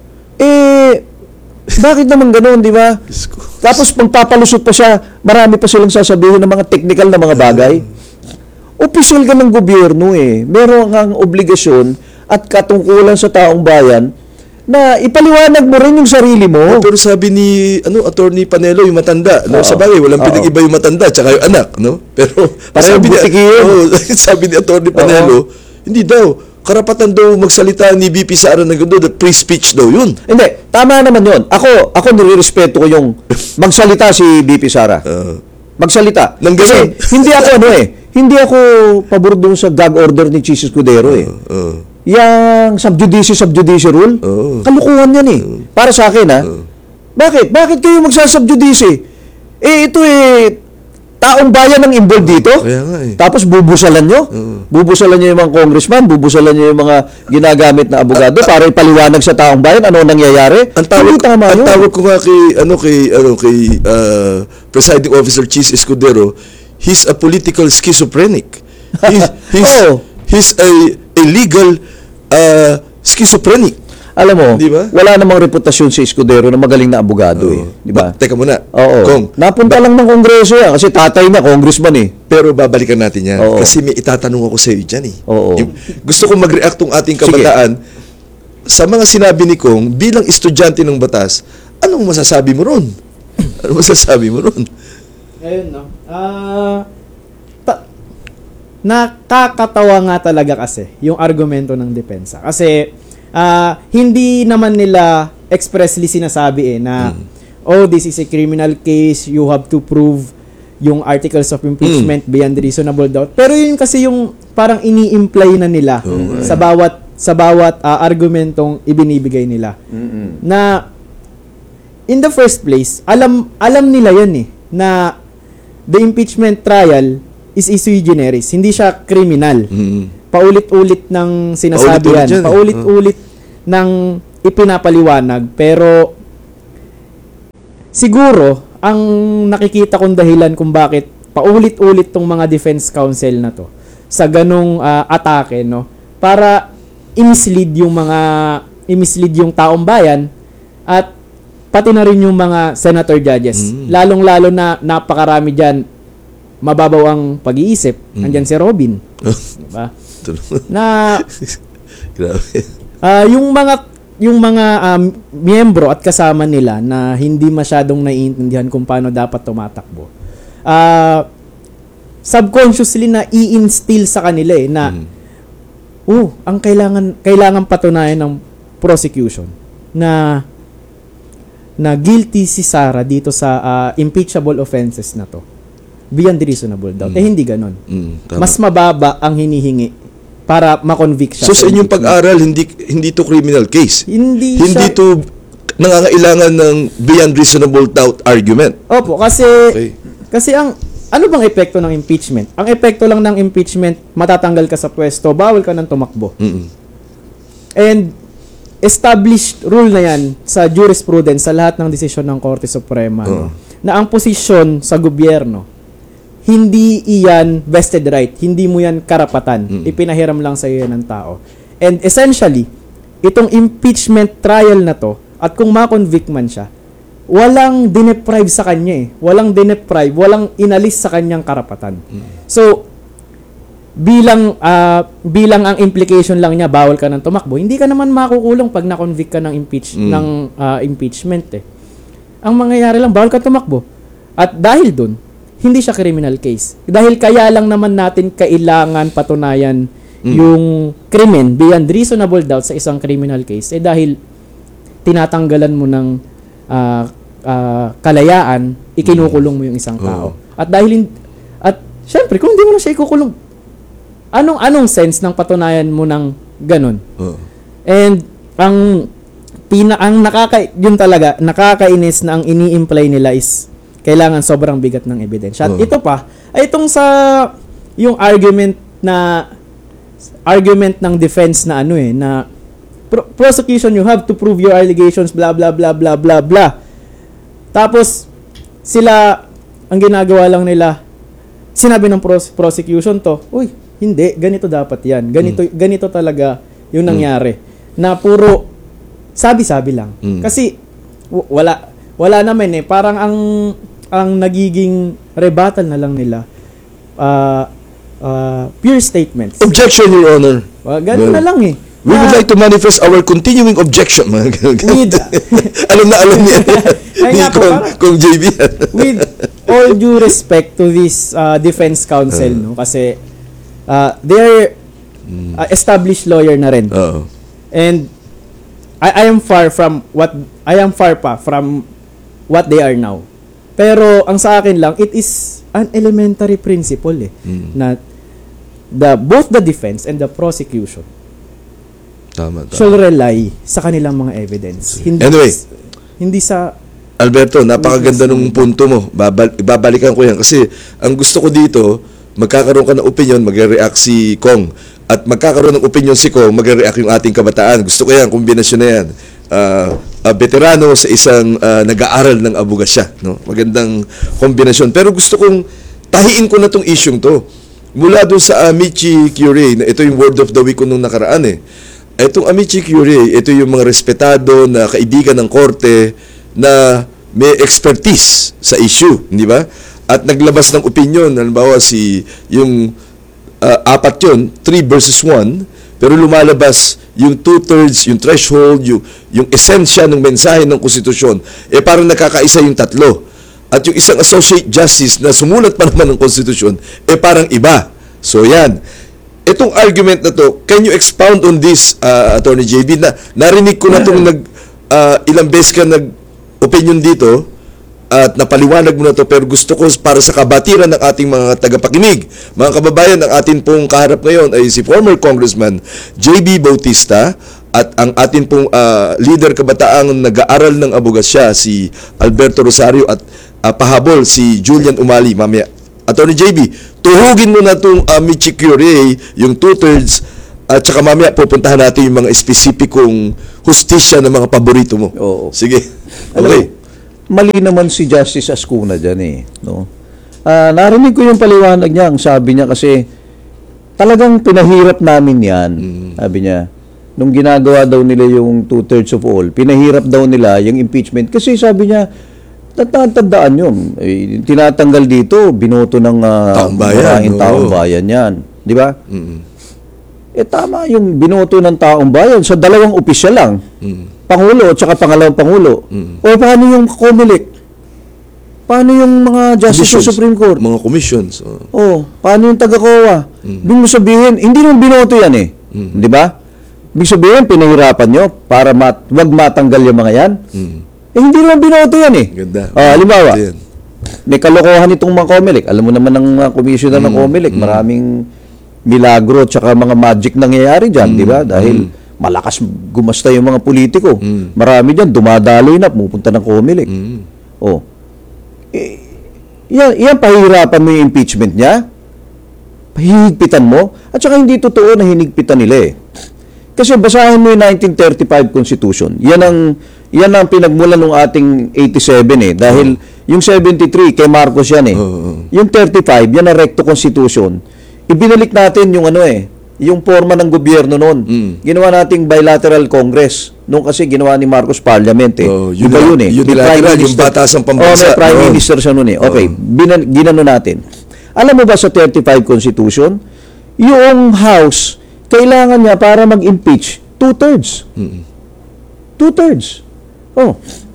Eh, bakit naman ganoon, di ba? Diyos ko. Tapos pagpapalusot pa siya, marami pa silang sasabihin ng mga technical na mga bagay. Opisyal ka ng gobyerno eh. Meron kang obligasyon at katungkulan sa taong bayan na ipaliwanag mo rin yung sarili mo. Pero sabi ni ano Attorney Panelo yung matanda, no? Oo. Sa bagay walang Oo. pinag-iba yung matanda tsaka yung anak, no? Pero Pareho sabi ni butiki yun. oh, sabi ni Attorney Panelo, hindi daw karapatan daw magsalita ni B P Sara ng gando, the free speech daw yun. Hindi, tama naman yon. Ako, ako nire-respeto ko yung magsalita si B P Sara. Uh, Magsalita. Nang Kasi ganun. hindi ako ano eh, hindi ako pabor doon sa gag order ni Chis Escudero eh. uh, Yang sub-judice, sub-judice rule, Oo. kalukuhan yan eh. Para sa akin ha. Bakit? Bakit kayo magsasub-judice? Eh ito eh, taong bayan ang involved dito. Kaya nga eh. Tapos bubusalan nyo. Bubusalan nyo yung mga congressman, bubusalan nyo yung mga ginagamit na abogado para ipaliwanag sa taong bayan ano nangyayari. Ang tawag, Hindi tama ang yun. tawag ko nga kay ano kay ano kay uh, Presiding Officer Chis Escudero, he's a political schizophrenic. He's he's, Oo. he's a, a legal uh, schizophrenic. Alam mo, Di ba? wala namang reputasyon si Escudero na magaling na abogado eh. Di ba? Ba- teka muna. Oo. Kung, Napunta lang ng kongreso yan kasi tatay niya, congressman eh. pero babalikan natin yan. Oo. Kasi may itatanong ako sa iyo dyan eh. Oo. Yung- gusto kong mag-react tong ating Sige. kabataan sa mga sinabi ni Kong bilang estudyante ng batas. Anong masasabi mo ron? Anong masasabi mo ron? Ayun, no? Ah... ta- nakakatawa nga talaga kasi yung argumento ng depensa. Kasi, ah, hindi naman nila expressly sinasabi eh na, oh, this is a criminal case, you have to prove yung articles of impeachment beyond reasonable doubt. Pero yun kasi yung parang ini-imply na nila Oo, sa bawat sa bawat ah, argumentong ibinibigay nila. Na in the first place, alam alam nila yun eh na the impeachment trial is sui generis, hindi siya criminal. Mm. paulit-ulit ng sinasabi Paulit-ulit yan. yan, eh. Paulit-ulit ng ipinapaliwanag. Pero siguro, ang nakikita kong dahilan kung bakit paulit-ulit tong mga defense counsel na to sa ganong ah, atake, no? Para i-mislead yung mga i-mislead yung taong bayan at pati na rin yung mga senator judges. Mm. Lalong-lalo na napakarami diyan mababaw ang pag-iisip. Mm. Andiyan si Robin, diba? Na Grabe. ah, yung mga yung mga um, miyembro at kasama nila na hindi masyadong naiintindihan kung paano dapat tumatakbo. Ah, subconsciously na i-instill sa kanila eh na Mm. oh, ang kailangan kailangan patunayan ng prosecution na na guilty si Sara dito sa ah, impeachable offenses na to. Beyond reasonable doubt. Mm. Eh hindi ganon. Mm, tama. Mas mababa ang hinihingi para ma-convict siya. So sa inyong impeachment. pag-aral, hindi hindi to criminal case. hindi, Hindi siya, to nangangailangan ng beyond reasonable doubt argument. Opo, kasi Okay. kasi ang ano bang epekto ng impeachment? Ang epekto lang ng impeachment, matatanggal ka sa pwesto, bawal ka nang tumakbo. Mm-mm. And established rule na yan sa jurisprudence sa lahat ng desisyon ng Korte Suprema Oo. no? Na ang posisyon sa gobyerno hindi iyan vested right, hindi mo yan karapatan. Mm. Ipinahiram lang sa iyo yan ng tao. And essentially, itong impeachment trial na to, at kung ma-convict man siya, walang dineprive sa kanya eh. Walang dineprive, walang inalis sa kanyang karapatan. So, bilang ah, bilang ang implication lang niya, bawal ka nang tumakbo, hindi ka naman makukulong pag na-convict ka ng impeach Mm. ng ah, impeachment eh. Ang mangyayari lang, bawal ka tumakbo. At dahil dun, hindi siya criminal case. Dahil kaya lang naman natin kailangan patunayan Mm. yung krimen beyond reasonable doubt sa isang criminal case eh dahil tinatanggalan mo ng ah, ah, kalayaan, ikinukulong mo yung isang tao. At dahil hin- at syempre kung hindi mo na siya ikukulong, anong anong sense ng patunayan mo ng ganun? Oo. And ang pina ang nakaka yun talaga nakakainis na ang ini-imply nila is kailangan sobrang bigat ng ebidensya. At Oo. ito pa ay itong sa yung argument na argument ng defense na ano eh na pro- prosecution, you have to prove your allegations, blah blah blah blah blah blah. Tapos sila ang ginagawa lang nila, sinabi ng pros- prosecution to, uy, hindi, ganito dapat yan. Ganito ganito talaga yung nangyari. Na puro sabi-sabi lang. Mm. Kasi w- wala wala naman eh, parang ang ang nagiging rebuttal na lang nila ah ah, pure statements. Objection, Your Honor. Uh, ganun Well, na lang eh. We would Na- like to manifest our continuing objection. Mga ganun. With- alam na alam niya. Ay Ni nga po, kung, parang- kung J B yan. with all due respect to this uh, defense counsel, no, kasi uh, they're uh, established lawyer na rin, Oo. and I, I am far from what I am far pa from what they are now. Pero ang sa akin lang, it is an elementary principle eh, Mm. na the both the defense and the prosecution Tama, tama. should rely sa kanilang mga evidence. Hindi Anyway. hindi sa Alberto, napakaganda nung punto mo. Babal, ibabalikan ko yan. Kasi ang gusto ko dito, magkakaroon ka ng opinion, magre-react si Kong. At magkakaroon ng opinion si Kong, magre-react yung ating kabataan. Gusto ko yan, kombinasyon na yan. Ah, ah, veterano sa isang ah, nag-aaral ng abogasya. No? Magandang kombinasyon. Pero gusto kong tahiin ko na tong isyung to. Mula doon sa Amici Curie, na ito yung word of the week ko nung nakaraan eh. Itong Amici Curie, ito yung mga respetado na kaibigan ng korte na may expertise sa issue, di ba? At naglabas ng opinion, halimbawa si yung uh, apat yun, three versus one, pero lumalabas yung two-thirds, yung threshold, yung, yung esensya ng mensahe ng konstitusyon, eh parang nakakaisa yung tatlo. At yung isang associate justice na sumulat pa naman ng konstitusyon, eh parang iba. So yan. Itong argument na to, can you expound on this, uh, Attorney J B? Na, narinig ko na itong nag, uh, ilang beses ka nag-opinion dito, at napaliwanag mo na to, pero gusto ko para sa kabatiran ng ating mga tagapakinig, mga kababayan, ang atin pong kaharap ngayon ay si former Congressman J B Bautista at ang atin pong uh, leader kabataang nag-aaral ng abogasya si Alberto Rosario at uh, pahabol si Julian Umali mamaya. Attorney J B, tuhugin mo na itong Amici Curie, yung two-thirds, at saka mamaya pupuntahan natin yung mga espesipikong hustisya ng mga paborito mo. Oo. Sige. Alam Okay. mo, mali naman si Justice Ascuna dyan eh. No? Ah, narinig ko yung paliwanag niya. Ang sabi niya kasi, talagang pinahirap namin yan. Sabi niya, nung ginagawa daw nila yung two-thirds of all, pinahirap daw nila yung impeachment. Kasi sabi niya, tatandaan yun. Eh, tinatanggal dito, binoto ng uh, Taong bayan, maraming oo. taong bayan yan. Di ba? Mm. Eh tama yung binoto ng taong bayan sa dalawang opisyal lang. Mm. Pangulo at saka pangalawang Pangulo. Mm. O paano yung COMELEC? Paano yung mga justice sa Commissions, Supreme Court? Mga commissions. Oh. Oh, paano yung taga-COA? Ibig mo sabihin, hindi naman binoto yan eh. Di ba? Ibig sabihin, pinahirapan nyo para mat wag matanggal yung mga yan. Mm. Eh, hindi naman binoto yan eh. Ganda. Ah, halimbawa, Ganda yan. may kalokohan itong mga COMELEC. Alam mo naman ng mga commissioner ng COMELEC, maraming milagro at saka mga magic nangyayari dyan, di ba? Dahil malakas gumasta yung mga politiko. Marami dyan, dumadaloy na, pupunta ng COMELEC. Mm. Oh. Eh, yan, yan, pahihirapan mo yung impeachment niya. Pahihigpitan mo. At saka hindi totoo na hinigpitan nila eh. Kasi basahin mo yung nineteen thirty-five Constitution. Yan ang, yan ang pinagmulan ng ating eighty-seven eh. Dahil yung seventy-three, kay Marcos yan eh. Oo. Yung thirty-five, yan ang recto Constitution. Ibinalik natin yung ano eh, yung forma ng gobyerno noon. Mm. Ginawa nating bilateral Congress. Noon kasi ginawa ni Marcos Parliament eh. Oh, Iba yun eh. May unilateral, Prime yung Minister. batasang Oh, pambansa. may Prime Oh. Minister siya noon eh. Okay, binan, ginano natin. Alam mo ba sa thirty-five Constitution, yung House, kailangan niya para mag-impeach, two-thirds. Mm. Two-thirds. Oh.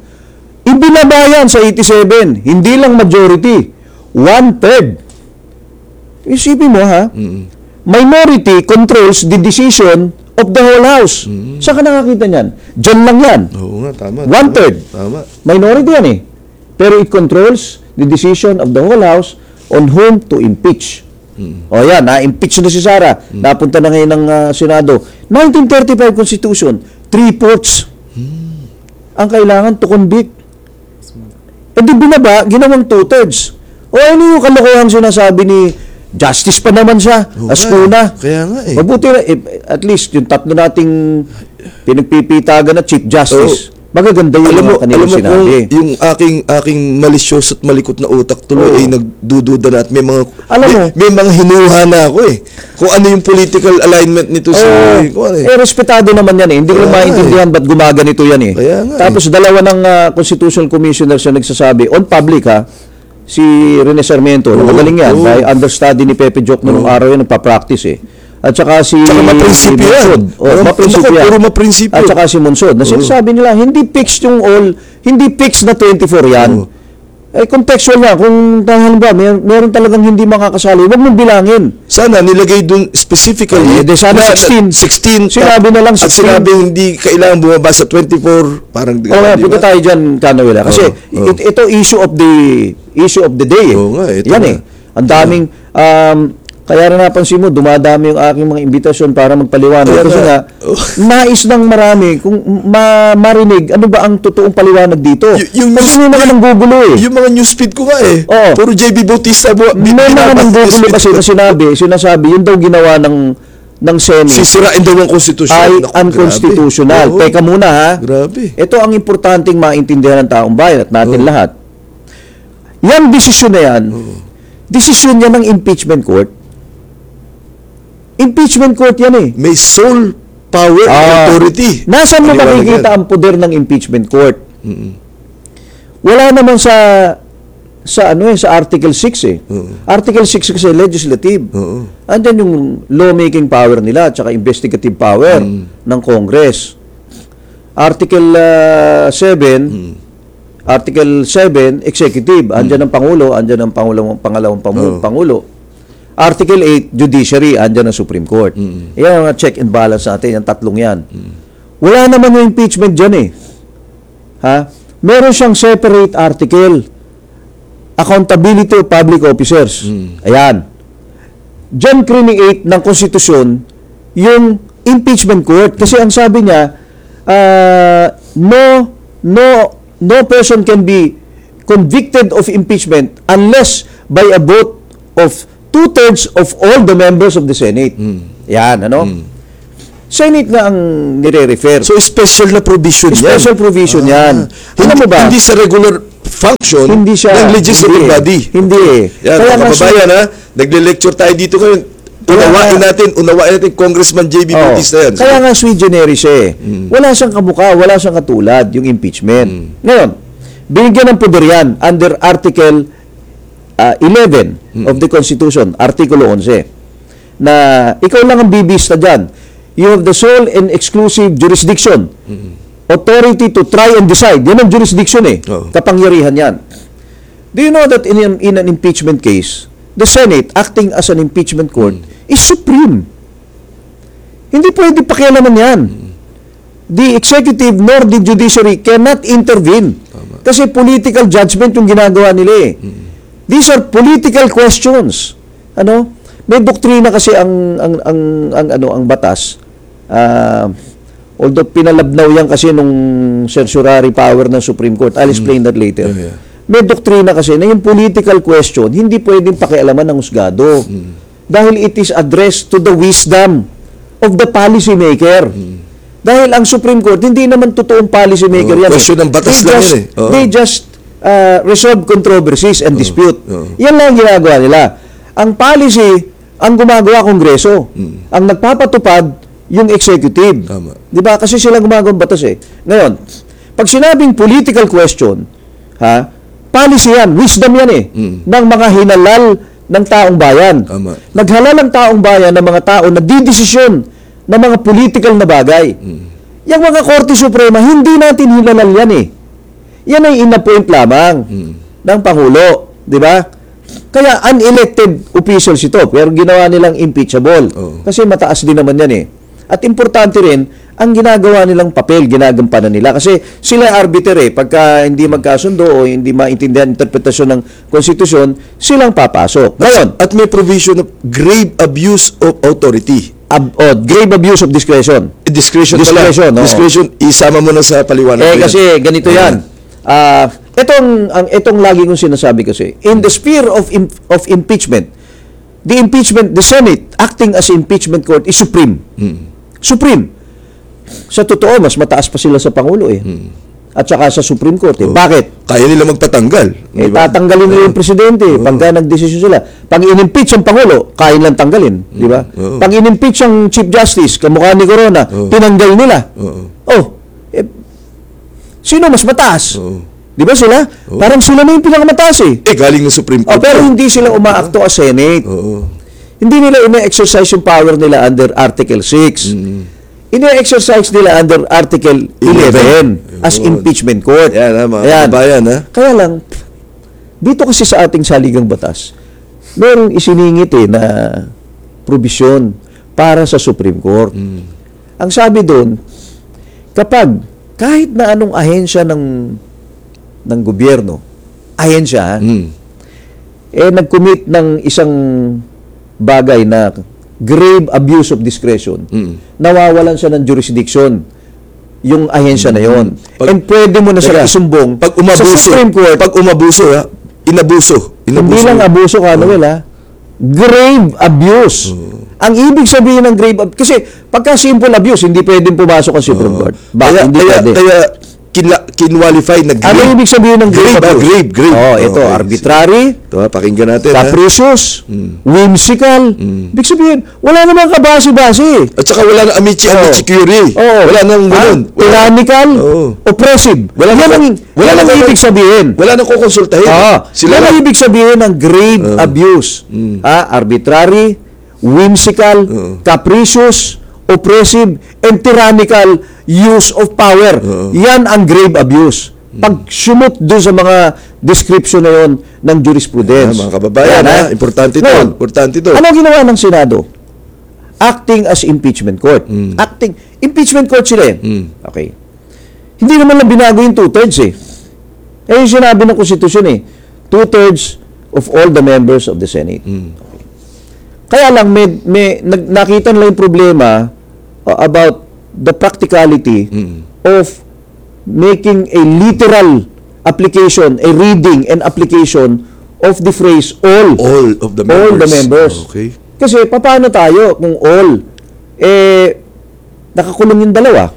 Ibinabayan sa eighty-seven, hindi lang majority, one-third. Isipin mo ha, Mm. minority controls the decision of the whole House. Saan ka nakakita niyan? Diyan lang yan. Oo nga, tama. One-third. Tama. Minority yan eh. Pero it controls the decision of the whole House on whom to impeach. O yan, na-impeach na si Sara. Napunta na ngayon ng uh, Senado. nineteen thirty-five Constitution, three-fourths. Ang kailangan to convict. E di binaba, ginawang two-thirds. O ano yung kalokohan sinasabi ni Justice pa naman siya, Oo Ascuna. nga, kaya nga eh. Mabuti na, eh, at least yung tatlo nating pinagpipitagan na Chief Justice, magaganda yung Alam mo, mga kanilang alam mo kung sinabi. yung aking aking malisyos at malikot na utak tuloy Oo. ay nagdududa na at may mga Alam may, mo- may mga hinuha na ako eh. Kung ano yung political alignment nito si Oh, kung ano eh. eh, respetado naman yan eh. Hindi ko Kaya lang nga maintindihan ba't gumaganito yan eh. Kaya nga Tapos dalawa ng ah, constitutional commissioners na nagsasabi, on public ha, si Rene Sarmiento, Oo, magaling yan, oo. by understudy ni Pepe Joc noong araw yun, nagpa-practice eh. At saka si Tsaka maprinsipyo yan. Monsod. Oh, Puro- maprinsipyo naku, yan. puro maprinsipyo. At saka si Monsod. Na sinasabi nila, hindi fixed yung all, hindi fixed na twenty-four yan. Oo. Eh, contextual na. Kung halimbawa, mer meron talagang hindi makakasali, huwag mong bilangin. Sana nilagay dun specifically Eh, di sana na- sixteen. sixteen. Sinabi na lang At sixteen. sinabi hindi kailangan bumaba sa twenty-four. Parang di Oo nga, di punta ba? tayo dyan, Canuela. Kasi Oo, oo. it- ito issue of the issue of the day. Eh. Oo nga, ito Yan nga. eh. Ang daming, um, kaya rin napansin mo, dumadami yung aking mga imbitasyon para magpaliwanag. Kaya Kasi nga. nga, Oo. nais ng marami kung ma marinig ano ba ang totoong paliwanag dito. Y- yung Kasi news- may mga nanggugulo eh. Yung mga newsfeed ko nga eh. Oo. Puro J B Bautista bu- May mga binabasa nanggugulo newsfeed kasi ko. na sinabi, sinasabi, yun daw ginawa ng ng Senate Sisirain daw ang konstitusyon. ay Naku, unconstitutional. grabe. Oo. Teka muna ha. Grabe. Ito ang importanteng maintindihan ng taong bayan at natin Oo. lahat. Yang desisyon na yan, desisyon yan ng impeachment court. Impeachment court yan eh. May sole power and Ah, authority. Nasaan mo Paliwanag makikita yan. ang poder ng impeachment court? Wala naman sa sa ano eh, sa Article six eh. Oo. Article six kasi legislative. Oo. Andyan yung lawmaking power nila at saka investigative power ng Congress. Article uh, seven, Article seven, executive. Andyan ang Pangulo, andyan ang Pangulo, pangalawang Pangulo. Oo. Pangulo. Article eight, judiciary, andyan ang Supreme Court. Yan ang check and balance natin, yung tatlong yan. Wala naman yung impeachment dyan eh. Ha? Meron siyang separate article. Accountability of public officers. Ayan. Diyan create ng konstitusyon yung impeachment court kasi ang sabi niya uh, no no no person can be convicted of impeachment unless by a vote of two-thirds of all the members of the Senate. Yan, ano? Senate nga ang nire-refer. So, special na provision yan. Special provision yan. Alam Hindi, mo ba? hindi sa regular function Hindi siya. ng legislative Hindi. body. Hindi eh. Yan, Kaya mga nga siya- kababayan, ha? Nagle-lecture tayo dito ngayon. Unawain natin, unawain natin Congressman J B Oo. Bautista yan. Kaya nga sui generis siya eh. Wala siyang kamukha, wala siyang katulad, yung impeachment. Ngayon, binigyan ng poder yan under Article uh, eleven of the Constitution, Artikulo eleven, na ikaw lang ang bibista dyan. You have the sole and exclusive jurisdiction, authority to try and decide. Yan ang jurisdiction eh. Oo. Kapangyarihan yan. Do you know that in, an- in an impeachment case, the Senate, acting as an impeachment court, is supreme. Hindi pwede pakialaman yan. The executive nor the judiciary cannot intervene. Kasi political judgment yung ginagawa nila eh. These are political questions. Ano? May doktrina kasi ang ang ang, ang ano ang batas. Ah, although pinalabnaw yan kasi nung certiorari power ng Supreme Court. I'll explain that later. Yeah, yeah. May doktrina kasi na yung political question hindi pwedeng pakialaman ng husgado. Dahil it is addressed to the wisdom of the policy maker. Dahil ang Supreme Court hindi naman totoong policy maker Oo, yan. question ng batas they lang just, yan eh. Oo. They just uh, resolve controversies and dispute. Oo. Yan lang ang ginagawa nila. Ang policy ang gumagawa Kongreso. Ang nagpapatupad yung executive. Tama. 'Di ba? Kasi sila gumagawa ng batas eh. Ngayon, pag sinabing political question, ha? Policy yan, wisdom yan eh, ng mga hinalal ng taong bayan. Tama. Naghalal ang taong bayan ng mga tao na didesisyon ng mga political na bagay. Yung mga Korte Suprema, hindi natin hinalal yan eh. Yan ay in-appoint lamang ng Pangulo. Di ba? Kaya unelected officials ito, pero ginawa nilang impeachable. Oo. Kasi mataas din naman yan eh. At importante rin, ang ginagawa nilang papel, ginagampanan nila. Kasi sila arbiter eh. Pagka hindi magkasundo o hindi maintindihan interpretasyon ng konstitusyon, silang papasok. Ngayon, At may provision of grave abuse of authority. ab- oh, grave abuse of discretion. Discretion, Discretion, pala. oo. Discretion, isama mo na sa paliwanag. Eh ko yan. kasi ganito yan. Ah, itong ang itong lagi kong sinasabi kasi, in the sphere of im- of impeachment, the impeachment, the Senate acting as impeachment court is supreme. Supreme. Sa totoo, mas mataas pa sila sa Pangulo eh. At saka sa Supreme Court eh. Bakit? Kaya nila magpatanggal. Eh, Di ba? tatanggalin nila yung presidente pagka nagdesisyon sila. Pag in-impeach ang Pangulo, kaya lang tanggalin. Di ba? Oo. Pag in-impeach ang Chief Justice, kamukha ni Corona, tinanggal nila. Oo. Oh, eh, sino mas mataas? Oo. Di ba sila? Parang sila na yung pinakamataas eh. Eh, galing ng Supreme Oh, Court. pero hindi sila umaakto as Senate. Oo. Hindi nila ina-exercise yung power nila under Article six. Ina-exercise nila under Article eleven as Yun. impeachment court. Yan, ha, mga Ayan. kababayan, ha? Kaya lang, dito kasi sa ating saligang batas, merong isiningit eh na probisyon para sa Supreme Court. Ang sabi doon, kapag kahit na anong ahensya ng ng gobyerno, ahensya, ha, Mm. eh nag-commit ng isang bagay na grave abuse of discretion, Mm. nawawalan siya ng jurisdiction yung ahensya na yon. Pag- And pwede mo na siya Teka, isumbong Pag sa umabuso, Supreme Court. pag umabuso, ha? Inabuso. Hindi Inabuso. lang abuso ka, Noel, ha? Grave abuse. Ang ibig sabihin ng grave abuse, kasi pagka simple abuse, hindi pwedeng pumasok ang Supreme Court. Bakit? Kaya, Hindi kaya, pwede. kaya kinla, kinwalify na grave. Ano ibig sabihin ng grave, Grave, ah, abuse? grave, grave. Oh, ito, Okay. arbitrary, Ito, ha, pakinggan natin, ha? capricious, whimsical. Ibig sabihin, wala namang kabasi-basi. At saka wala nang amici, Oo. amici curie. Oo. Wala nang ganun. Ah, tyrannical, Oo. oppressive. Wala Yan nang- ang, wala yan ang nang- ibig sabihin. Wala nang kukonsultahin. Ah, Sila yan ang lang. ibig sabihin ng grave abuse. Ah, arbitrary, whimsical, capricious, oppressive, and tyrannical use of power. Yan ang grave abuse. Pag sumot doon sa mga description na yon ng jurisprudence. Ah, mga kababayan, Ayan, ha? ha? Importante to. Ngayon, Importante to. Ano ginawa ng Senado? Acting as impeachment court. Acting, impeachment court sila eh. Okay. Hindi naman lang binago yung two-thirds eh. Eh yung sinabi ng konstitusyon eh, two-thirds of all the members of the Senate. Okay. Kaya lang, may, may, nag, nakita nila yung problema uh, about the practicality of making a literal application, a reading and application of the phrase all. All of the members. All the members. Okay. Kasi paano tayo kung all, eh, nakakulong yung dalawa?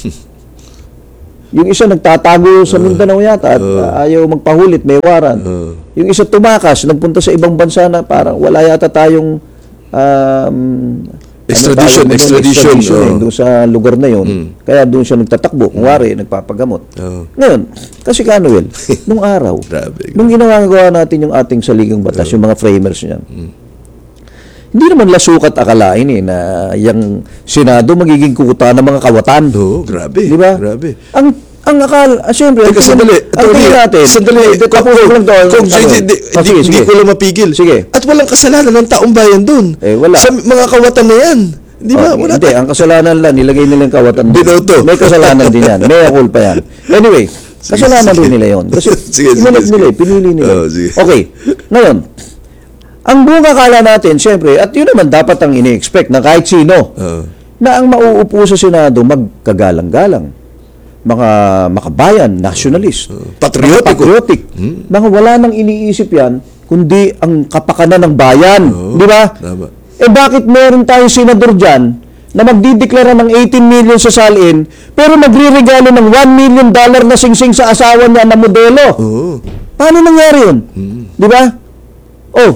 Yung isa nagtatago sa Mindanao yata at uh, ayaw magpahulit, may waran. Uh, Yung isa tumakas, nagpunta sa ibang bansa na parang wala yata tayong um, Extradition, ano tawag mo doon? extradition, Extradition, eh, oh. doon sa lugar na yun. Mm. Kaya doon siya nagtatakbo, kunwari, nagpapagamot. Oh. Ngayon, kasi ka Noel, nung araw, Grabe. nung ginagawa natin yung ating saligang batas, yung mga framers niyan, Mm. hindi naman lasukat akalain eh, na yung Senado magiging kuta ng mga kawatan. Oo, grabe. Di ba? Grabe. Ang ang akal, ah, siyempre, Teka, sandali. ang tingin natin, Sandali. eh, Kung, tapos ko lang to, kung, ano, hindi, hindi, oh, sige, hindi sige. ko lang mapigil. Sige. At walang kasalanan ng taong bayan doon. Eh, wala. Sa mga kawatan na yan. Di ba? Oh, Wala hindi, ang kasalanan lang, nilagay nila yung kawatan. doon. Binoto. May kasalanan din yan. May culpa yan. Anyway, kasalanan sige. din nila yun. Kasi Sige, sige, inulit sige. nila, eh, pinili nila. Oh, sige. Okay, ngayon, ang buong akala natin, siyempre, at yun naman dapat ang ini-expect na kahit sino, Oo. na ang mauupo sa Senado magkagalang-galang, mga makabayan, nationalist, Patriotic. mga patriotic, Hmm. mga wala nang iniisip yan, kundi ang kapakanan ng bayan. Oo, Di ba? tama. Eh bakit meron tayong senador dyan na magdideklara ng eighteen million sa salin, pero magre-regalo ng one million dollar na singsing sa asawa niya na modelo? Oo. Paano nangyari yun? Hmm. Di ba? Oh,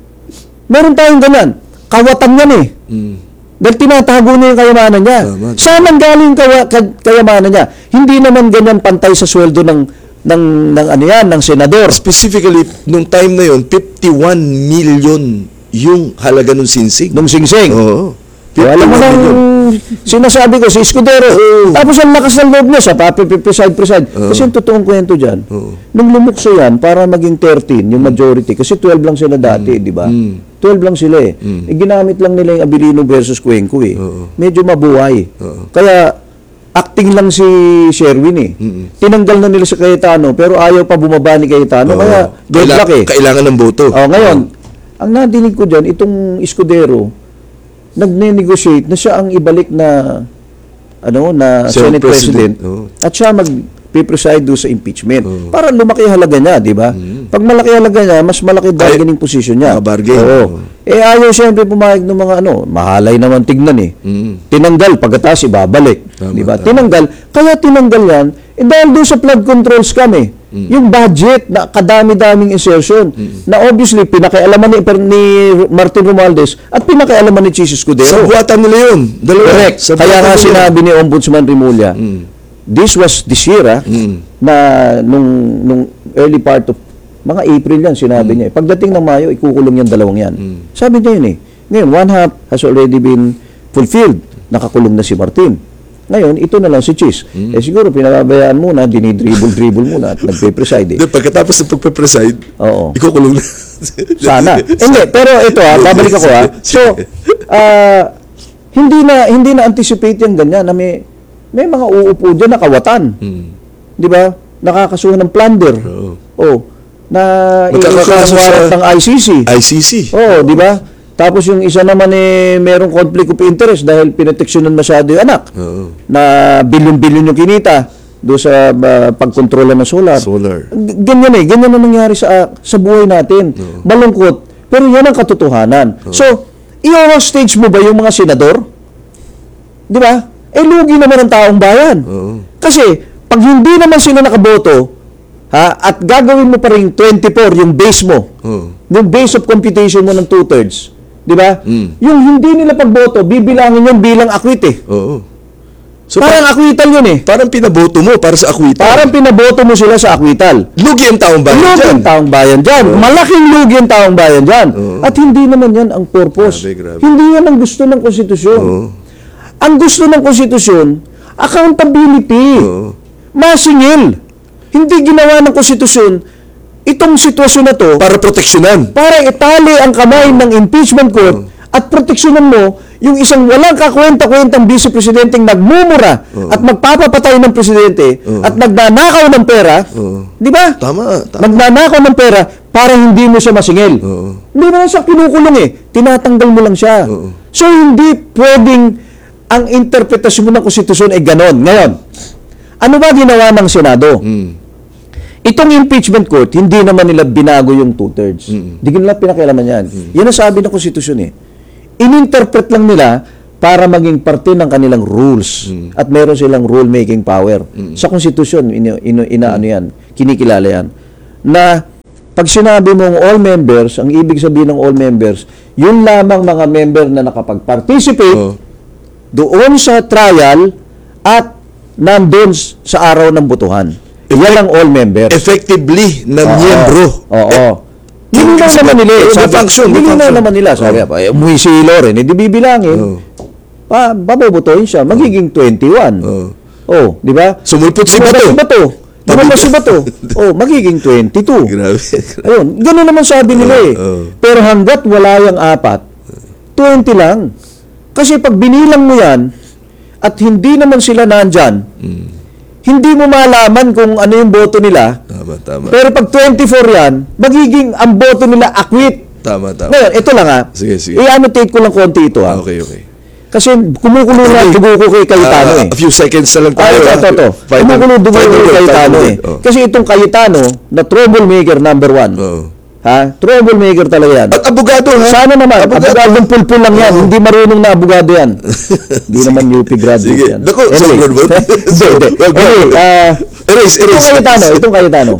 meron tayong ganyan. Kawatan yan eh. Mm. Dahil tinatago niya yung kayamanan niya. Tama. Saan ang galing kawa, ka- kayamanan niya? Hindi naman ganyan pantay sa sweldo ng ng ng ano yan, ng senador. Specifically, nung time na yun, fifty-one million yung halaga ng sinsing. Nung singsing. Oo. So, alam mo nang sinasabi ko, si Escudero, Oo. tapos ang lakas ng loob niya sa papi-preside-preside. Oo. Kasi yung totoong kwento dyan, Oo. nung lumukso yan, para maging thirteen, yung majority, kasi twelve lang sila dati, di ba? Mm. twelve lang sila eh. Mm. Eh, ginamit lang nila yung Abilino versus Cuenco eh. Oo. Medyo mabuhay. Oo. Kaya, acting lang si Sherwin eh. Mm-mm. Tinanggal na nila si Cayetano, pero ayaw pa bumaba ni Cayetano, Oo. kaya deadlock Kaila- eh. Kailangan ng boto. Oh, ngayon, ang nadinig ko dyan, itong Escudero, nagne-negotiate na siya ang ibalik na ano na Senate Senate President, President. Oo. at siya mag-preside do sa impeachment. Oo. Para lumaki ang halaga niya, di ba? Pag malaki ang halaga niya, mas malaki bargaining position niya. makabargain. Oo. Oo. Eh ayaw siyempre pumayag ng mga ano, mahalay naman tignan eh. Mm. Tinanggal, pagkatapos ibabalik. Tama, Di ba? tama. Tinanggal. Kaya tinanggal yan, eh dahil doon sa flood control scam eh. Yung budget na kadami-daming insertion na obviously pinakialaman ni, ni Martin Romualdez at pinakialaman ni Chis Sa Escudero. buwatan nila yun. Dalawa. Correct. Sa Kaya buwatan nga nila. sinabi ni Ombudsman Rimulya, Mm. this was this year ah, Mm. na nung, nung early part of mga April yan, sinabi niya. eh. Pagdating ng Mayo, ikukulong yan dalawang yan. Sabi niya yun eh. Ngayon, one half has already been fulfilled. Nakakulong na si Martin. Ngayon, ito na lang si Chis. Eh siguro, pinababayaan muna, dinidribble-dribble muna at nagpe-preside eh. Then, pagkatapos ng pagpe-preside, Oo. ikukulong na. Sana. Hindi, pero ito ha, babalik ako ha. So, ah, hindi na hindi na anticipate yung ganyan na may may mga uupo diyan na kawatan. Mm. 'Di ba? Nakakasuhan ng plunder. Oo. Oh, na Magkakakaso iisuhan ng warrant sa- ng I C C. I C C. Oh, 'di ba? Tapos yung isa naman eh merong conflict of interest dahil pineteksyonan masyado yung anak. Oo. Na bilyon-bilyon yung kinita do sa uh, pagkontrola ng solar. Solar. G- Ganyan eh, ganyan ang nangyari sa sa buhay natin. Malungkot, pero yan ang katotohanan. So, i-hostage mo ba yung mga senador? 'Di ba? Eh lugi naman ang taong bayan. Oo. Kasi pag hindi naman sila nakaboto, ha, at gagawin mo pa rin twenty-four yung base mo. Oo. Yung base of computation mo ng two-thirds. 'Di ba? Mm. Yung hindi nila pagboto, bibilangin yun bilang akwit eh. Oo. So, Parang parang, akwital yun eh. parang pinaboto mo para sa akwita. Parang pinaboto mo sila sa akwital. Lugi ang taong bayan Lugi dyan. ang taong bayan dyan. Malaking lugi ang taong bayan dyan. Oo. At hindi naman yan ang purpose. Grabe, grabe. Hindi yan ang gusto ng konstitusyon. Oo. Ang gusto ng konstitusyon, accountability. Oo. Masingil. Hindi ginawa ng konstitusyon itong sitwasyon na to Para proteksyonan. para itali ang kamay ng impeachment court at proteksyonan mo yung isang walang kakwenta-kwentang vice presidenteng nagmumura at magpapapatay ng presidente at nagnanakaw ng pera, Oo. di ba? Tama. Tama. Nagnanakaw ng pera para hindi mo siya masingil. Oo. Hindi naman siya kinukulong eh. Tinatanggal mo lang siya. Oo. So, hindi pwedeng ang interpretasyon mo ng konstitusyon ay ganon. Ngayon, ano ba ginawa ng Senado? Mm. Itong impeachment court, hindi naman nila binago yung two-thirds. Hindi nila pinakialaman yan. Yan ang sabi ng konstitusyon eh. Ininterpret lang nila para maging parte ng kanilang rules. At meron silang rule-making power. Sa konstitusyon, ina, ina, ina ano yan, kinikilala yan. Na pag sinabi mong all members, ang ibig sabihin ng all members, yun lamang mga member na nakapag-participate Oh. doon sa trial at nandun sa araw ng botohan. Yan ang all members. Effectively na Oo. miyembro. Oo. Eh, Nilinaw ibig naman nila. eh. sabihin, may Sabi- function, may nilinaw function. naman nila. Sabi, Oo. eh, umuwi si Loren, hindi bibilangin. Oo. Pa, babobotohin siya. Magiging twenty-one. Oo. Oh, di ba? Sumulpot si Lumabas Bato. si Bato. Lumabas si Bato. Oh, magiging twenty-two. Grabe. Ayun, gano'n naman sabi nila eh. Oo. Pero hanggat wala yung apat, twenty lang. Kasi pag binilang mo yan, at hindi naman sila nandyan, hindi mo malaman kung ano yung boto nila. Tama, tama. Pero pag twenty-four yan, magiging ang boto nila acquit. Tama, tama. Ngayon, ito lang ha. Sige, sige. I-annotate ko lang konti ito ha. Ah, okay, okay. Kasi kumukulo na Okay. dugo ko kay Cayetano Ah, eh. a few seconds na lang Ah, tayo. ito, ah. ito, ito. Final- Kumukulo dugo final ko word, kay Cayetano final eh. word. Oh. Kasi itong Cayetano, na troublemaker number one. Oo. Ha? Troublemaker talaga yan. At abogado, ha? Sana naman, Abogado. abogadong pulpul lang yan. Oo. Hindi marunong na abogado yan. Hindi naman U P graduate Sige. yan. Naku, sobrang word. Hindi, hindi. Wag, wag, Anyway, wag. ah, Erase, itong erase. Cayetano, itong Cayetano.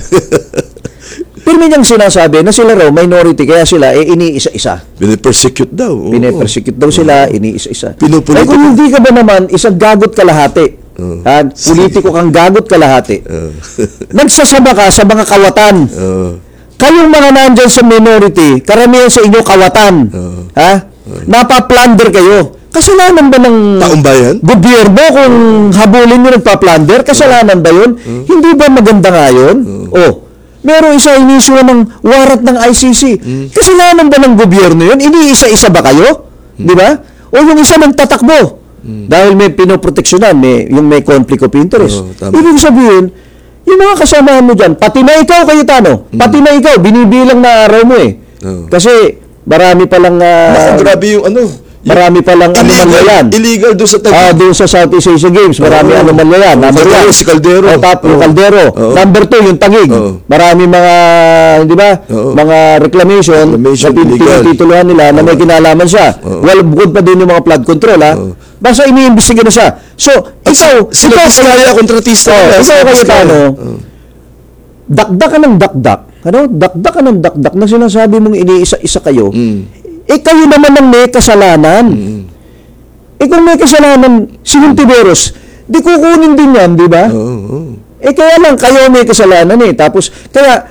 Pirmi niyang sinasabi na sila raw minority, kaya sila eh iniisa-isa. Pinipersecute daw. Oo. Pine-persecute daw sila, iniisa-isa. Pinupolitiko. Eh kung hindi ka ba naman isang gagot kalahati, ha? Politiko kang gagot kalahati, Oo. nagsasama ka sa mga kawatan. Oo. Kayong mga nandyan sa minority, karamihan sa inyo kawatan. Oo. Ha? Napaplunder kayo. Kasalanan ba ng Taong bayan? gobyerno kung habulin nyo nagpa-plunder? Kasalanan ba yun? Hindi ba maganda nga yun? Oh, meron isa inisyo ng warrant ng I C C. Kasalanan ba ng gobyerno yun? Iniisa-isa ba kayo? Di ba? O yung isa nagtatakbo. Dahil may pinoproteksyonan, may, yung may conflict of interest. Oo, tama. Ibig sabihin, yung mga kasamahan mo dyan, pati na ikaw, Cayetano, pati na ikaw, binibilang na araw mo eh. Oo. Kasi marami palang ah, Naku, grabe yung ano. yung marami palang anomalya yan. Illegal doon sa tag- Ah, doon sa Southeast Asia Games, marami Oo. anomalya yan. Number Caldero, one, si Caldero. Oh, tap, yung Oo. Caldero. Oo. Number two, yung Tagig. Oo. Marami mga, di ba, Oo. mga reclamation, Reclamation, na pin- illegal. tinituluhan nila na may kinalaman siya. Oo. Well, bukod pa din yung mga flood control, ha? Oo. Basta iniimbestiga na siya. So, ikaw, Sila ikaw, Vizcaya, kontratista. Oh, nila, ikaw, sila Vizcaya. Cayetano, Oo. dakdak ka ng dakdak. Ano? Dakdak ka ng dakdak na sinasabi mong iniisa-isa kayo. Mm. Eh, kayo naman ang may kasalanan. Eh, kung may kasalanan, si Hontiveros, di kukunin din yan, di ba? Oo, oo. Eh, kaya lang, kayo may kasalanan eh. Tapos, kaya,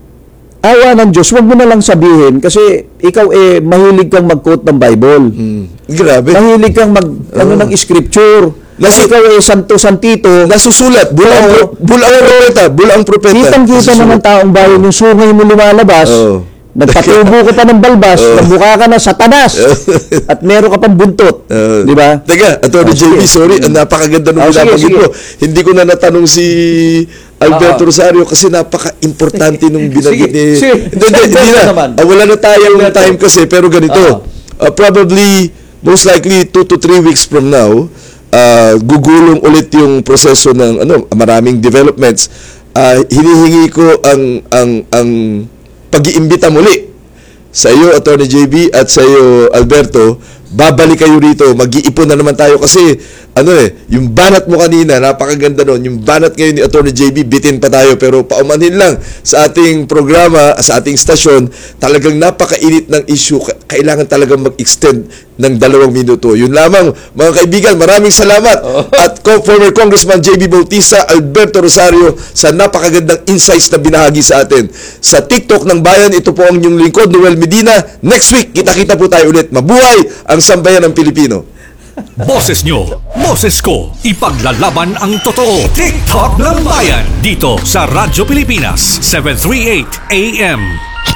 awa ng Diyos, wag mo na lang sabihin, kasi ikaw eh, mahilig kang mag-quote ng Bible. Mm. Grabe. Mahilig kang mag, ano ng scripture. Nasa- ikaw eh, santo-santito. Nasusulat. Bulaang, Oo. pro- bulaang propeta. Bulaang propeta. Kitang-kita Nasusulat. naman taong bayan yung sungay mo lumalabas. Oo. Nagpatubo ka pa ng balbas, Oo. nagbuka ka na satanas. At meron ka pang buntot. Uh, di ba? Teka, Atty. Oh, J B, sige. sorry, ang napakaganda nung Oh, sige, binabanggit sige. mo. Hindi ko na natanong si Alberto Oo. Rosario kasi napaka-importante nung binanggit Sige, ni... sige. Hindi, hindi, hindi Alberto na. naman. Ah, wala na tayong Alberto. time kasi, pero ganito. Oo. Ah, probably, most likely, two to three weeks from now, ah, gugulong ulit yung proseso ng ano, maraming developments. Ah, hinihingi ko ang ang ang pag-iimbita muli sa iyo, Attorney J B, at sa iyo, Alberto. Babalik kayo rito, mag-iipon na naman tayo kasi ano eh, yung banat mo kanina, napakaganda nun. Yung banat ngayon ni Attorney J B, bitin pa tayo, pero paumanhin lang sa ating programa, sa ating stasyon, talagang napakainit ng issue. Ka- Kailangan talagang mag-extend ng dalawang minuto. Yun lamang, mga kaibigan, maraming salamat. At co- former Congressman J B Bautista, Alberto Rosario, sa napakagandang insights na binahagi sa atin. Sa TikTok ng Bayan, ito po ang inyong lingkod, Noel Medina. Next week, kita-kita po tayo ulit. Mabuhay ang sambayan ng Pilipino. Boses nyo, boses ko, ipaglalaban ang totoo. TikTok ng Bayan, dito sa Radyo Pilipinas, seven thirty-eight A M.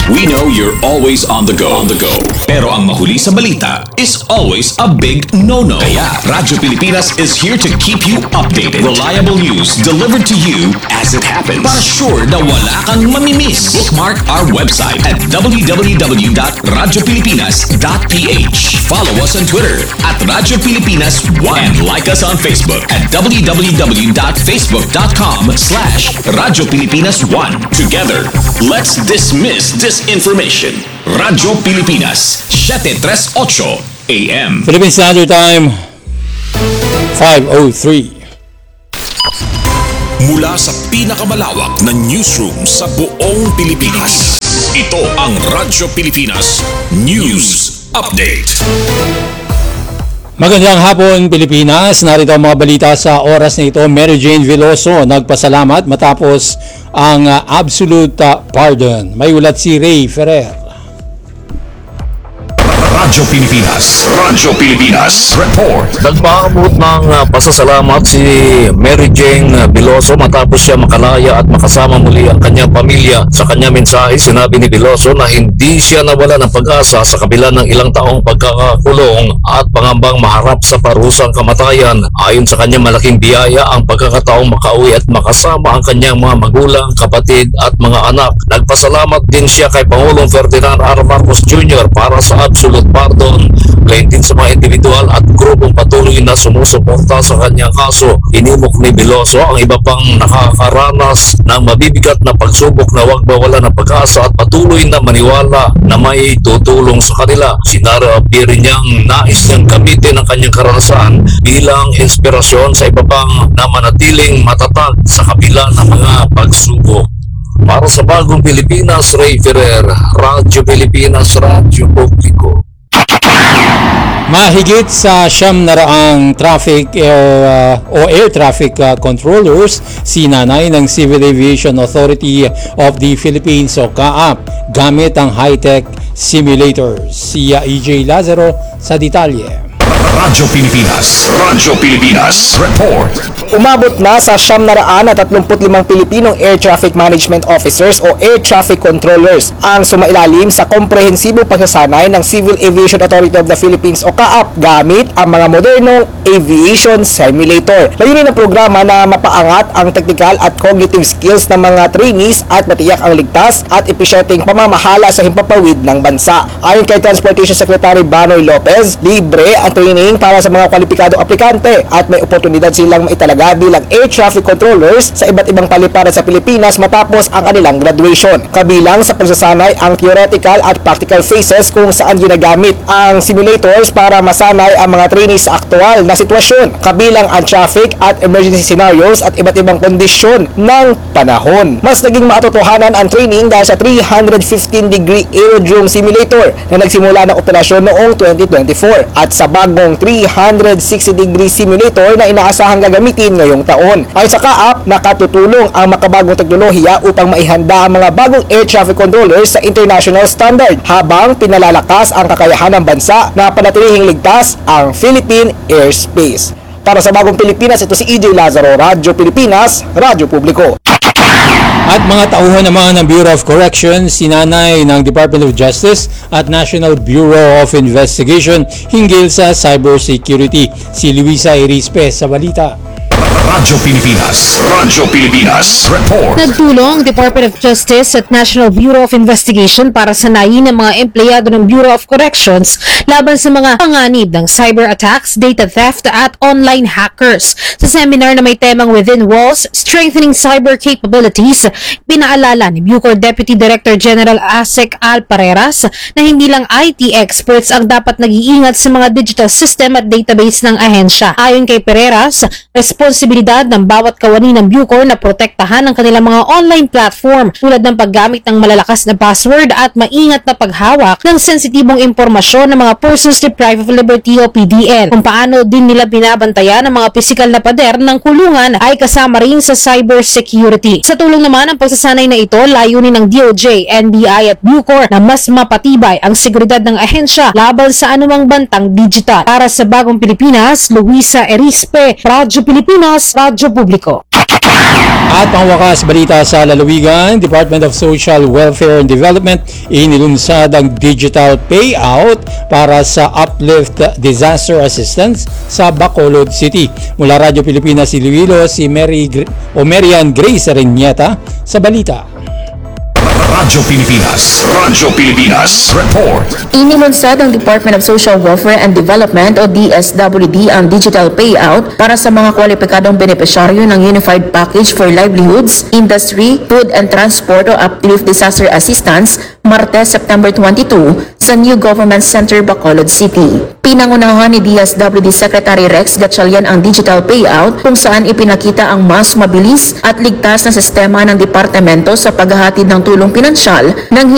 We know you're always on the go. On the go. Pero ang mahuli sa balita is always a big no-no. Kaya Radyo Pilipinas is here to keep you updated. Reliable news delivered to you as it happens. Para sure na wala kang mamimiss. Bookmark our website at w w w dot radyo pilipinas dot p h. Follow us on Twitter at Radyo Pilipinas one and like us on Facebook at w w w dot facebook dot com slash Radyo Pilipinas one. Together, let's dismiss disinformation. Radyo Pilipinas, seven thirty-eight A M. Philippine Standard Time, five oh three. Mula sa pinakamalawak na newsroom sa buong Pilipinas. Ito ang Radyo Pilipinas News Update. Magandang hapon, Pilipinas. Narito ang mga balita sa oras na ito. Mary Jane Veloso nagpasalamat matapos ang uh, absolute uh, pardon. May ulat si Ray Ferrer. Radyo Pilipinas. Radyo Pilipinas. Report. Nagpaabot ng uh, pasasalamat si Mary Jane Veloso matapos siya makalaya at makasama muli ang kanyang pamilya. Sa kanyang mensahe, sinabi ni Veloso na hindi siya nawala ng pag-asa sa kabila ng ilang taong pagkakakulong at pangambang maharap sa parusang kamatayan. Ayon sa kanyang malaking biyaya ang pagkakataong makauwi at makasama ang kanyang mga magulang, kapatid at mga anak. Nagpasalamat din siya kay Pangulong Ferdinand R. Marcos Junior para sa absolute pardon, gayon din sa mga individual at grupong patuloy na sumusuporta sa kanyang kaso. Inimok ni Veloso ang iba pang nakakaranas ng mabibigat na pagsubok na huwag mawala ng pag-asa at patuloy na maniwala na may tutulong sa kanila. Sinarapi rin niyang nais niyang gamitin ang kanyang karanasan bilang inspirasyon sa iba pang na manatiling matatag sa kabila ng mga pagsubok. Para sa Bagong Pilipinas, Ray Ferrer, Radyo Pilipinas, Radyo Publiko. Mahigit sa siyam na raang traffic air uh, o air traffic uh, controllers sinanay ng Civil Aviation Authority of the Philippines o C A A P gamit ang high-tech simulators. Si uh, E J Lazaro sa detalye. Radyo Pilipinas. Radyo Pilipinas. Report. Umabot na sa siyam na raan at tatlumput limang Pilipinong Air Traffic Management Officers o Air Traffic Controllers ang sumailalim sa komprehensibo pagsasanay ng Civil Aviation Authority of the Philippines o C A A P gamit ang mga modernong aviation simulator. Layunin ng programa na mapaangat ang technical at cognitive skills ng mga trainees at matiyak ang ligtas at episyenteng pamamahala sa himpapawid ng bansa. Ayon kay Transportation Secretary Banoy Lopez, libre ang training para sa mga kwalipikadong aplikante at may oportunidad silang maitalaga bilang air traffic controllers sa iba't ibang paliparan sa Pilipinas matapos ang kanilang graduation. Kabilang sa pagsasanay ang theoretical at practical phases kung saan ginagamit ang simulators para masanay ang mga trainees sa aktual na sitwasyon, kabilang ang traffic at emergency scenarios at iba't ibang kondisyon ng panahon. Mas naging matotohanan ang training dahil sa three hundred fifteen degree aerodrome simulator na nagsimula ng operasyon noong twenty twenty-four at sa bagong three hundred sixty degree simulator na inaasahang gagamitin ngayong taon. Ayon sa C A A P, nakatutulong ang makabagong teknolohiya upang maihanda ang mga bagong air traffic controllers sa international standard habang pinalalakas ang kakayahan ng bansa na panatilihing ligtas ang Philippine airspace. Para sa Bagong Pilipinas, ito si E J Lazaro, Radyo Pilipinas, Radyo Publiko. At mga tauhan naman ng Bureau of Corrections, sinanay ng Department of Justice at National Bureau of Investigation hinggil sa cybersecurity. Si Luisa Erispe sa balita. Radyo Pilipinas. Radyo Pilipinas. Report. Nagtulong Department of Justice at National Bureau of Investigation para sanayin ng mga empleyado ng Bureau of Corrections laban sa mga panganib ng cyber attacks, data theft at online hackers. Sa seminar na may temang Within Walls, Strengthening Cyber Capabilities, pinaalala ni Bucor Deputy Director General Asek Al Pareras na hindi lang I T experts ang dapat nag-iingat sa mga digital system at database ng ahensya. Ayon kay Pareras, responsibilidad ng bawat kawani ng Bucor na protektahan ang kanilang mga online platform tulad ng paggamit ng malalakas na password at maingat na paghawak ng sensitibong impormasyon ng mga persons deprived of liberty o P D L. Kung paano din nila binabantayan ang mga pisikal na pader ng kulungan ay kasama rin sa cyber security. Sa tulong naman ng pagsasanay na ito, layunin ng D O J, N B I at Bucor na mas mapatibay ang seguridad ng ahensya laban sa anumang bantang digital. Para sa Bagong Pilipinas, Luisa Erispe, Radyo Pilipinas, Radyo Publiko. At pangwakas balita sa lalawigan, Department of Social Welfare and Development inilunsad ang digital payout para sa Uplift Disaster Assistance sa Bacolod City. Mula Radyo Pilipinas Iloilo, si Mary Gr- o Marian Grace Reñeta sa balita. Radyo Pilipinas. Radyo Pilipinas. Report. Inilunsad ng Department of Social Welfare and Development o D S W D ang digital payout para sa mga kwalipikadong benepisyaryo ng Unified Package for Livelihoods, Industry, Food and Transport o Uplift Disaster Assistance Martes, September twenty-second sa New Government Center, Bacolod City. Pinangunahan ni D S W D Secretary Rex Gatchalian ang digital payout kung saan ipinakita ang mas mabilis at ligtas na sistema ng departamento sa paghahatid ng tulong pinansyal ng